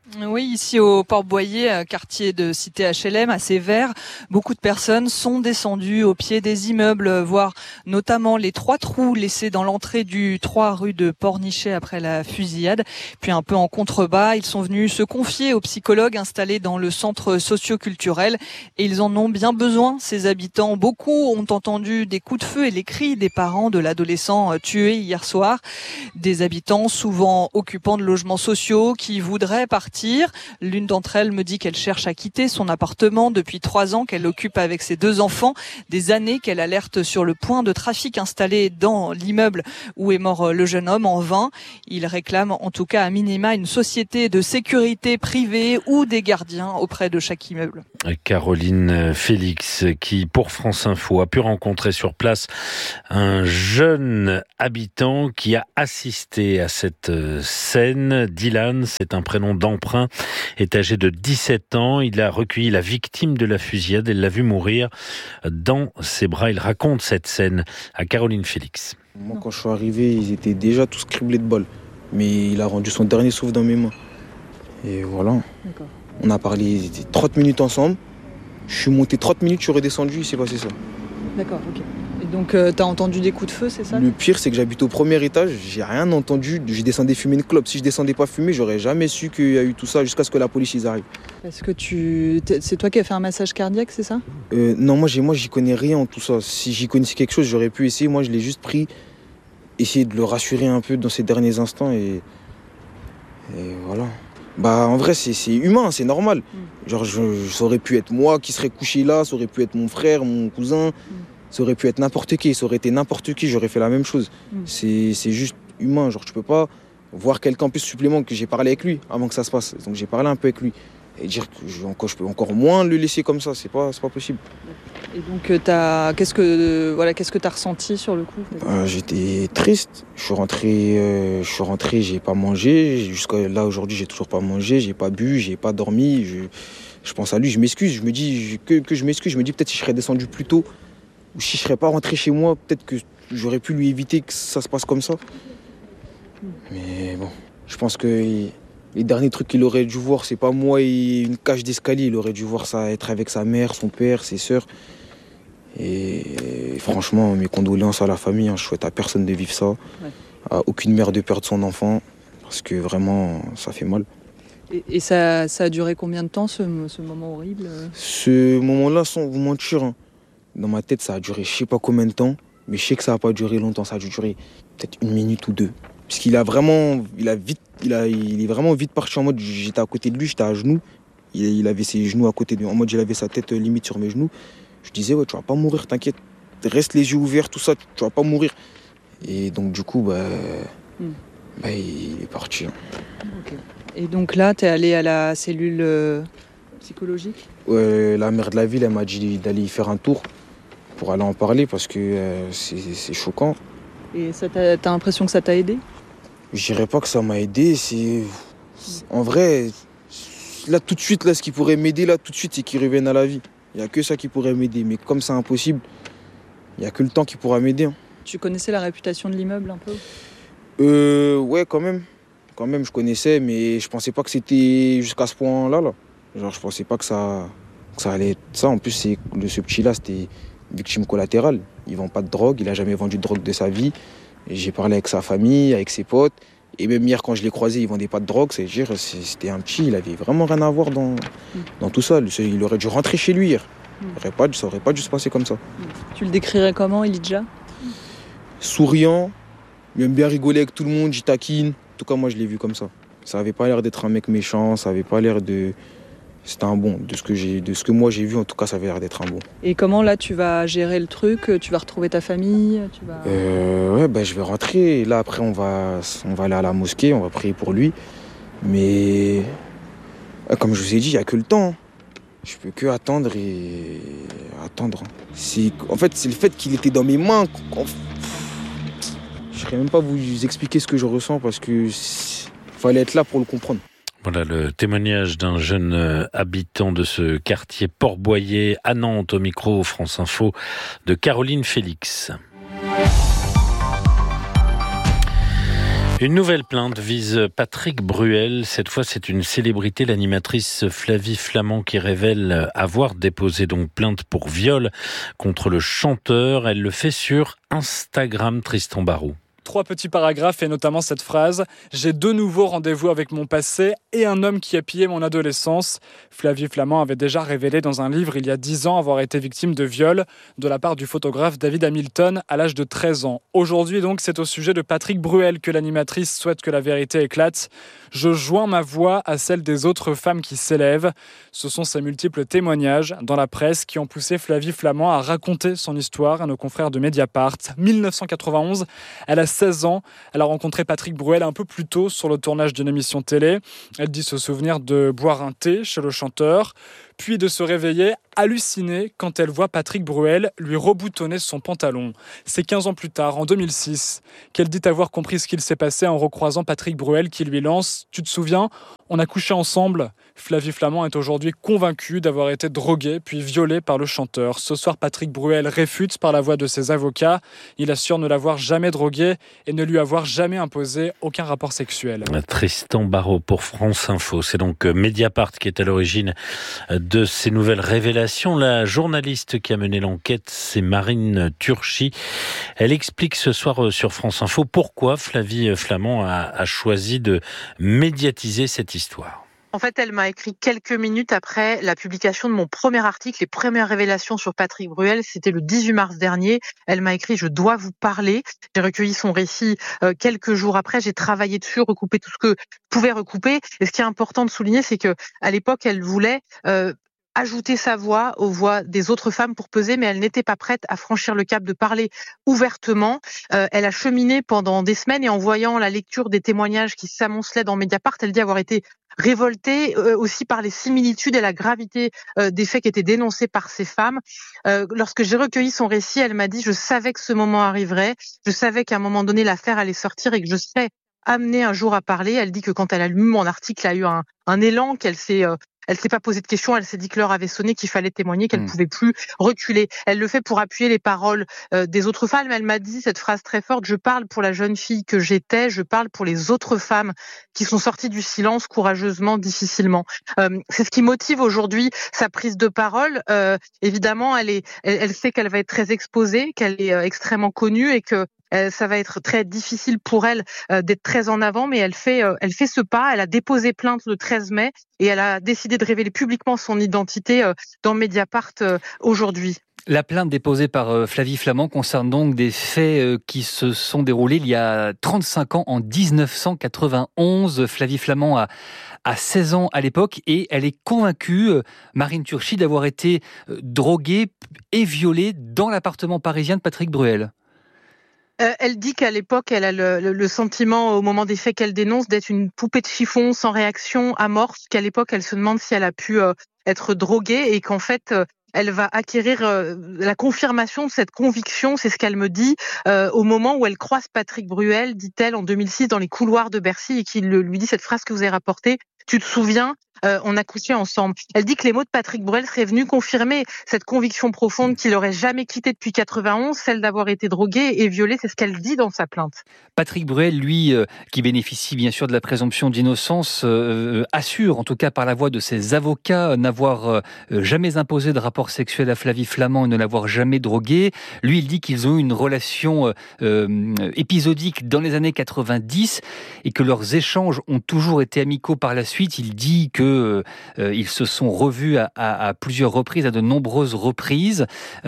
Oui, ici au Port-Boyer, quartier de cité HLM, assez vert, beaucoup de personnes sont descendues au pied des immeubles, voir notamment les 3 trous laissés dans l'entrée du 3 rue de Pornichet après la fusillade. Puis un peu en contrebas, ils sont venus se confier aux psychologues installés dans le centre socio-culturel et ils en ont bien besoin, ces habitants. Beaucoup ont entendu des coups de feu et les cris des parents de l'adolescent tué hier soir. Des habitants souvent occupants de logements sociaux qui voudraient partir. L'une d'entre elles me dit qu'elle cherche à quitter son appartement depuis 3 ans qu'elle occupe avec ses 2 enfants. Des années qu'elle alerte sur le point de trafic installé dans l'immeuble où est mort le jeune homme en vain. Il réclame en tout cas à minima une société de sécurité privée ou des gardiens auprès de chaque immeuble. Caroline Félix qui, pour France Info, a pu rencontrer sur place un jeune habitant qui a assisté à cette scène. Dylan, c'est un prénom d'emprunt, est âgé de 17 ans. Il a recueilli la victime de la fusillade et l'a vu mourir dans ses bras. Il raconte cette scène à Caroline Félix. Moi, quand je suis arrivé, ils étaient déjà tous criblés de balles. Mais il a rendu son dernier souffle dans mes mains. Et voilà. D'accord. On a parlé 30 minutes ensemble. Je suis monté 30 minutes, je suis redescendu, il s'est passé ça. D'accord, ok. Et donc, t'as entendu des coups de feu, c'est ça ? Le pire, c'est que j'habite au premier étage, j'ai rien entendu. Je descendais fumer une clope. Si je descendais pas fumer, j'aurais jamais su qu'il y a eu tout ça jusqu'à ce que la police y arrive. Parce que c'est toi qui as fait un massage cardiaque, c'est ça ? Non, moi, j'y connais rien en tout ça. Si j'y connaissais quelque chose, j'aurais pu essayer. Moi, je l'ai juste pris, essayer de le rassurer un peu dans ces derniers instants et voilà. Bah en vrai c'est humain, c'est normal. Genre ça aurait pu être moi qui serais couché là, ça aurait pu être mon frère, mon cousin, ça aurait pu être n'importe qui, ça aurait été n'importe qui, j'aurais fait la même chose. C'est juste humain, genre tu peux pas voir quelqu'un en plus supplément que j'ai parlé avec lui avant que ça se passe. Donc j'ai parlé un peu avec lui et dire que je peux encore moins le laisser comme ça, c'est pas possible. Et donc qu'est-ce que t'as ressenti sur le coup ? J'étais triste. Je suis rentré, j'ai pas mangé. Jusqu'à là aujourd'hui, j'ai toujours pas mangé, j'ai pas bu, j'ai pas dormi. Je pense à lui, je m'excuse. Je me dis que je m'excuse. Je me dis peut-être si je serais descendu plus tôt ou si je serais pas rentré chez moi, peut-être que j'aurais pu lui éviter que ça se passe comme ça. Mais bon, je pense que les derniers trucs qu'il aurait dû voir, c'est pas moi et une cage d'escalier. Il aurait dû voir ça, être avec sa mère, son père, ses sœurs. Et franchement, mes condoléances à la famille. Je souhaite à personne de vivre ça. À aucune mère de perdre son enfant. Parce que vraiment, ça fait mal. Et ça a duré combien de temps, ce moment horrible ? Ce moment-là, sans vous mentir, dans ma tête, ça a duré je sais pas combien de temps. Mais je sais que ça n'a pas duré longtemps. Ça a dû durer peut-être 1 minute ou 2. Parce qu'il est vraiment vite parti en mode, j'étais à côté de lui, j'étais à genoux. Il avait ses genoux à côté de lui, en mode il avait sa tête limite sur mes genoux. Je disais, ouais, tu vas pas mourir, t'inquiète. Reste les yeux ouverts, tout ça, tu vas pas mourir. Et donc du coup, il est parti. Okay. Et donc là, t'es allé à la cellule psychologique ? La mère de la ville, elle m'a dit d'aller y faire un tour pour aller en parler parce que c'est choquant. Et t'as l'impression que ça t'a aidé ? Je dirais pas que ça m'a aidé, en vrai, là tout de suite, là, ce qui pourrait m'aider, là tout de suite, c'est qu'il revienne à la vie. Il n'y a que ça qui pourrait m'aider, mais comme c'est impossible, il n'y a que le temps qui pourra m'aider. Tu connaissais la réputation de l'immeuble un peu ? Ouais, quand même. Quand même, je connaissais, mais je pensais pas que c'était jusqu'à ce point-là. Là. Genre, je pensais pas que ça allait être ça. En plus, ce petit-là, c'était victime collatérale. Il vend pas de drogue, il a jamais vendu de drogue de sa vie. Et j'ai parlé avec sa famille, avec ses potes. Et même hier, quand je l'ai croisé, il vendait pas de drogue. C'est-à-dire, c'était un petit, il avait vraiment rien à voir dans tout ça. Il aurait dû rentrer chez lui hier. Ça aurait pas dû se passer comme ça. Tu le décrirais comment, Elijah ? Souriant, il aime bien rigoler avec tout le monde, il taquine. En tout cas, moi, je l'ai vu comme ça. Ça avait pas l'air d'être un mec méchant, ça avait pas l'air de... C'était un bon. De ce que moi j'ai vu, en tout cas, ça avait l'air d'être un bon. Et comment, là, tu vas gérer le truc ? Tu vas retrouver ta famille ? Je vais rentrer. Là, après, on va aller à la mosquée, on va prier pour lui. Mais, comme je vous ai dit, il n'y a que le temps. Je peux que attendre et attendre. En fait, c'est le fait qu'il était dans mes mains. Je ne saurais même pas vous expliquer ce que je ressens parce que fallait être là pour le comprendre. Voilà le témoignage d'un jeune habitant de ce quartier Port-Boyer à Nantes au micro France Info de Caroline Félix. Une nouvelle plainte vise Patrick Bruel. Cette fois, c'est une célébrité, l'animatrice Flavie Flament, qui révèle avoir déposé donc plainte pour viol contre le chanteur. Elle le fait sur Instagram, Tristan Barraud. 3 petits paragraphes et notamment cette phrase « J'ai 2 nouveaux rendez-vous avec mon passé et un homme qui a pillé mon adolescence ». Flavie Flament avait déjà révélé dans un livre il y a 10 ans avoir été victime de viol de la part du photographe David Hamilton à l'âge de 13 ans. Aujourd'hui donc, c'est au sujet de Patrick Bruel que l'animatrice souhaite que la vérité éclate. « Je joins ma voix à celle des autres femmes qui s'élèvent ». Ce sont ces multiples témoignages dans la presse qui ont poussé Flavie Flament à raconter son histoire à nos confrères de Mediapart. 1991, elle a 16 ans. Elle a rencontré Patrick Bruel un peu plus tôt sur le tournage d'une émission télé. Elle dit se souvenir de boire un thé chez le chanteur, puis de se réveiller hallucinée quand elle voit Patrick Bruel lui reboutonner son pantalon. C'est 15 ans plus tard, en 2006, qu'elle dit avoir compris ce qu'il s'est passé en recroisant Patrick Bruel qui lui lance « Tu te souviens, on a couché ensemble ». Flavie Flament est aujourd'hui convaincue d'avoir été droguée puis violée par le chanteur. Ce soir, Patrick Bruel réfute par la voix de ses avocats. Il assure ne l'avoir jamais droguée et ne lui avoir jamais imposé aucun rapport sexuel. Tristan Barraud pour France Info. C'est donc Mediapart qui est à l'origine de ces nouvelles révélations. La journaliste qui a mené l'enquête, c'est Marine Turchi. Elle explique ce soir sur France Info pourquoi Flavie Flament a choisi de médiatiser cette histoire. En fait, elle m'a écrit quelques minutes après la publication de mon premier article, les premières révélations sur Patrick Bruel. C'était le 18 mars dernier. Elle m'a écrit « Je dois vous parler ». J'ai recueilli son récit quelques jours après. J'ai travaillé dessus, recoupé tout ce que je pouvais recouper. Et ce qui est important de souligner, c'est que à l'époque, elle voulait ajouter sa voix aux voix des autres femmes pour peser, mais elle n'était pas prête à franchir le cap de parler ouvertement. Elle a cheminé pendant des semaines et en voyant la lecture des témoignages qui s'amoncelaient dans Mediapart, elle dit avoir été révoltée aussi par les similitudes et la gravité des faits qui étaient dénoncés par ces femmes. Lorsque j'ai recueilli son récit, elle m'a dit « Je savais que ce moment arriverait, je savais qu'à un moment donné l'affaire allait sortir et que je serais amenée un jour à parler ». Elle dit que quand elle a lu mon article, elle a eu un élan, qu'elle s'est pas posé de questions, elle s'est dit que l'heure avait sonné, qu'il fallait témoigner, qu'elle ne pouvait plus reculer. Elle le fait pour appuyer les paroles des autres femmes. Elle m'a dit cette phrase très forte, « Je parle pour la jeune fille que j'étais, je parle pour les autres femmes qui sont sorties du silence courageusement, difficilement ». C'est ce qui motive aujourd'hui sa prise de parole. Évidemment, elle sait qu'elle va être très exposée, qu'elle est extrêmement connue et que ça va être très difficile pour elle d'être très en avant, mais elle fait ce pas. Elle a déposé plainte le 13 mai et elle a décidé de révéler publiquement son identité dans Mediapart aujourd'hui. La plainte déposée par Flavie Flament concerne donc des faits qui se sont déroulés il y a 35 ans, en 1991. Flavie Flament a 16 ans à l'époque et elle est convaincue, Marine Turchi, d'avoir été droguée et violée dans l'appartement parisien de Patrick Bruel. Elle dit qu'à l'époque, elle a le sentiment, au moment des faits qu'elle dénonce, d'être une poupée de chiffon sans réaction, amorphe, qu'à l'époque, elle se demande si elle a pu être droguée et qu'en fait, elle va acquérir la confirmation de cette conviction, c'est ce qu'elle me dit, au moment où elle croise Patrick Bruel, dit-elle, en 2006, dans les couloirs de Bercy, et qu'il lui dit cette phrase que vous avez rapportée, « Tu te souviens ? On a couché ensemble ». Elle dit que les mots de Patrick Bruel seraient venus confirmer cette conviction profonde qu'il n'aurait jamais quittée depuis 91, celle d'avoir été drogué et violé, c'est ce qu'elle dit dans sa plainte. Patrick Bruel, lui, qui bénéficie bien sûr de la présomption d'innocence, assure, en tout cas par la voix de ses avocats, n'avoir jamais imposé de rapport sexuel à Flavie Flament et ne l'avoir jamais drogué. Lui, il dit qu'ils ont eu une relation épisodique dans les années 90 et que leurs échanges ont toujours été amicaux par la suite. Il dit que ils se sont revus à plusieurs reprises, à de nombreuses reprises.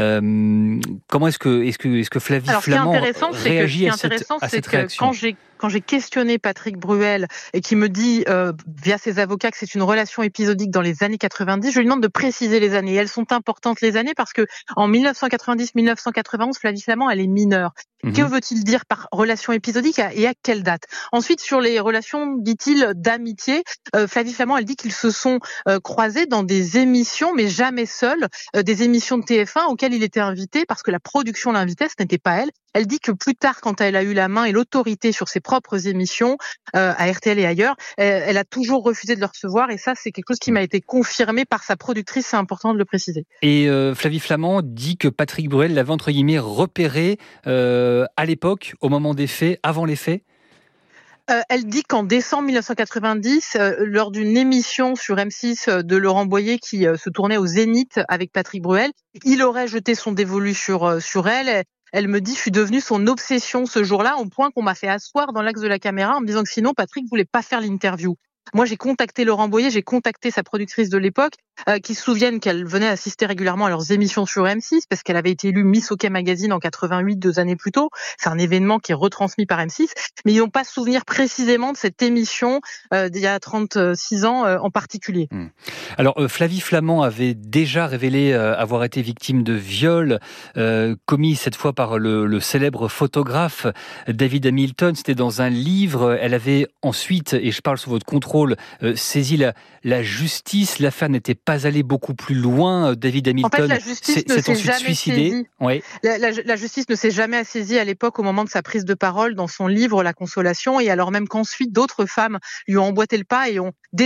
Comment est-ce que Flavie Flament réagit à cette réaction ? Quand j'ai questionné Patrick Bruel et qui me dit via ses avocats que c'est une relation épisodique dans les années 90, je lui demande de préciser les années. Et elles sont importantes les années parce que en 1990-1991, Flavie Flament, elle est mineure. Que veut-il dire par relation épisodique et à quelle date ? Ensuite, sur les relations, dit-il, d'amitié, Flavie Flament, elle dit qu'ils se sont croisés dans des émissions, mais jamais seuls, des émissions de TF1 auxquelles il était invité parce que la production l'invitait, ce n'était pas elle. Elle dit que plus tard, quand elle a eu la main et l'autorité sur ses propres émissions, à RTL et ailleurs, elle a toujours refusé de le recevoir et ça, c'est quelque chose qui m'a été confirmé par sa productrice, c'est important de le préciser. Et Flavie Flament dit que Patrick Bruel l'avait entre guillemets repéré à l'époque, au moment des faits, avant les faits ? Elle dit qu'en décembre 1990, lors d'une émission sur M6 de Laurent Boyer qui se tournait au Zénith avec Patrick Bruel, il aurait jeté son dévolu sur elle. Elle me dit, je suis devenue son obsession ce jour-là, au point qu'on m'a fait asseoir dans l'axe de la caméra en me disant que sinon Patrick voulait pas faire l'interview. Moi, j'ai contacté Laurent Boyer, j'ai contacté sa productrice de l'époque, qui se souviennent qu'elle venait assister régulièrement à leurs émissions sur M6, parce qu'elle avait été élue Miss OK Magazine en 88, 2 années plus tôt. C'est un événement qui est retransmis par M6, mais ils n'ont pas souvenir précisément de cette émission d'il y a 36 ans en particulier. Alors, Flavie Flament avait déjà révélé avoir été victime de viol, commis cette fois par le célèbre photographe David Hamilton. C'était dans un livre. Elle avait ensuite, et je parle sous votre contrôle, saisi la justice. L'affaire n'était pas allée beaucoup plus loin. David Hamilton en fait, la justice ne s'est ensuite jamais suicidé. Saisie. Oui. La justice ne s'est jamais saisie à l'époque au moment de sa prise de parole dans son livre La Consolation, et alors même qu'ensuite d'autres femmes lui ont emboîté le pas et ont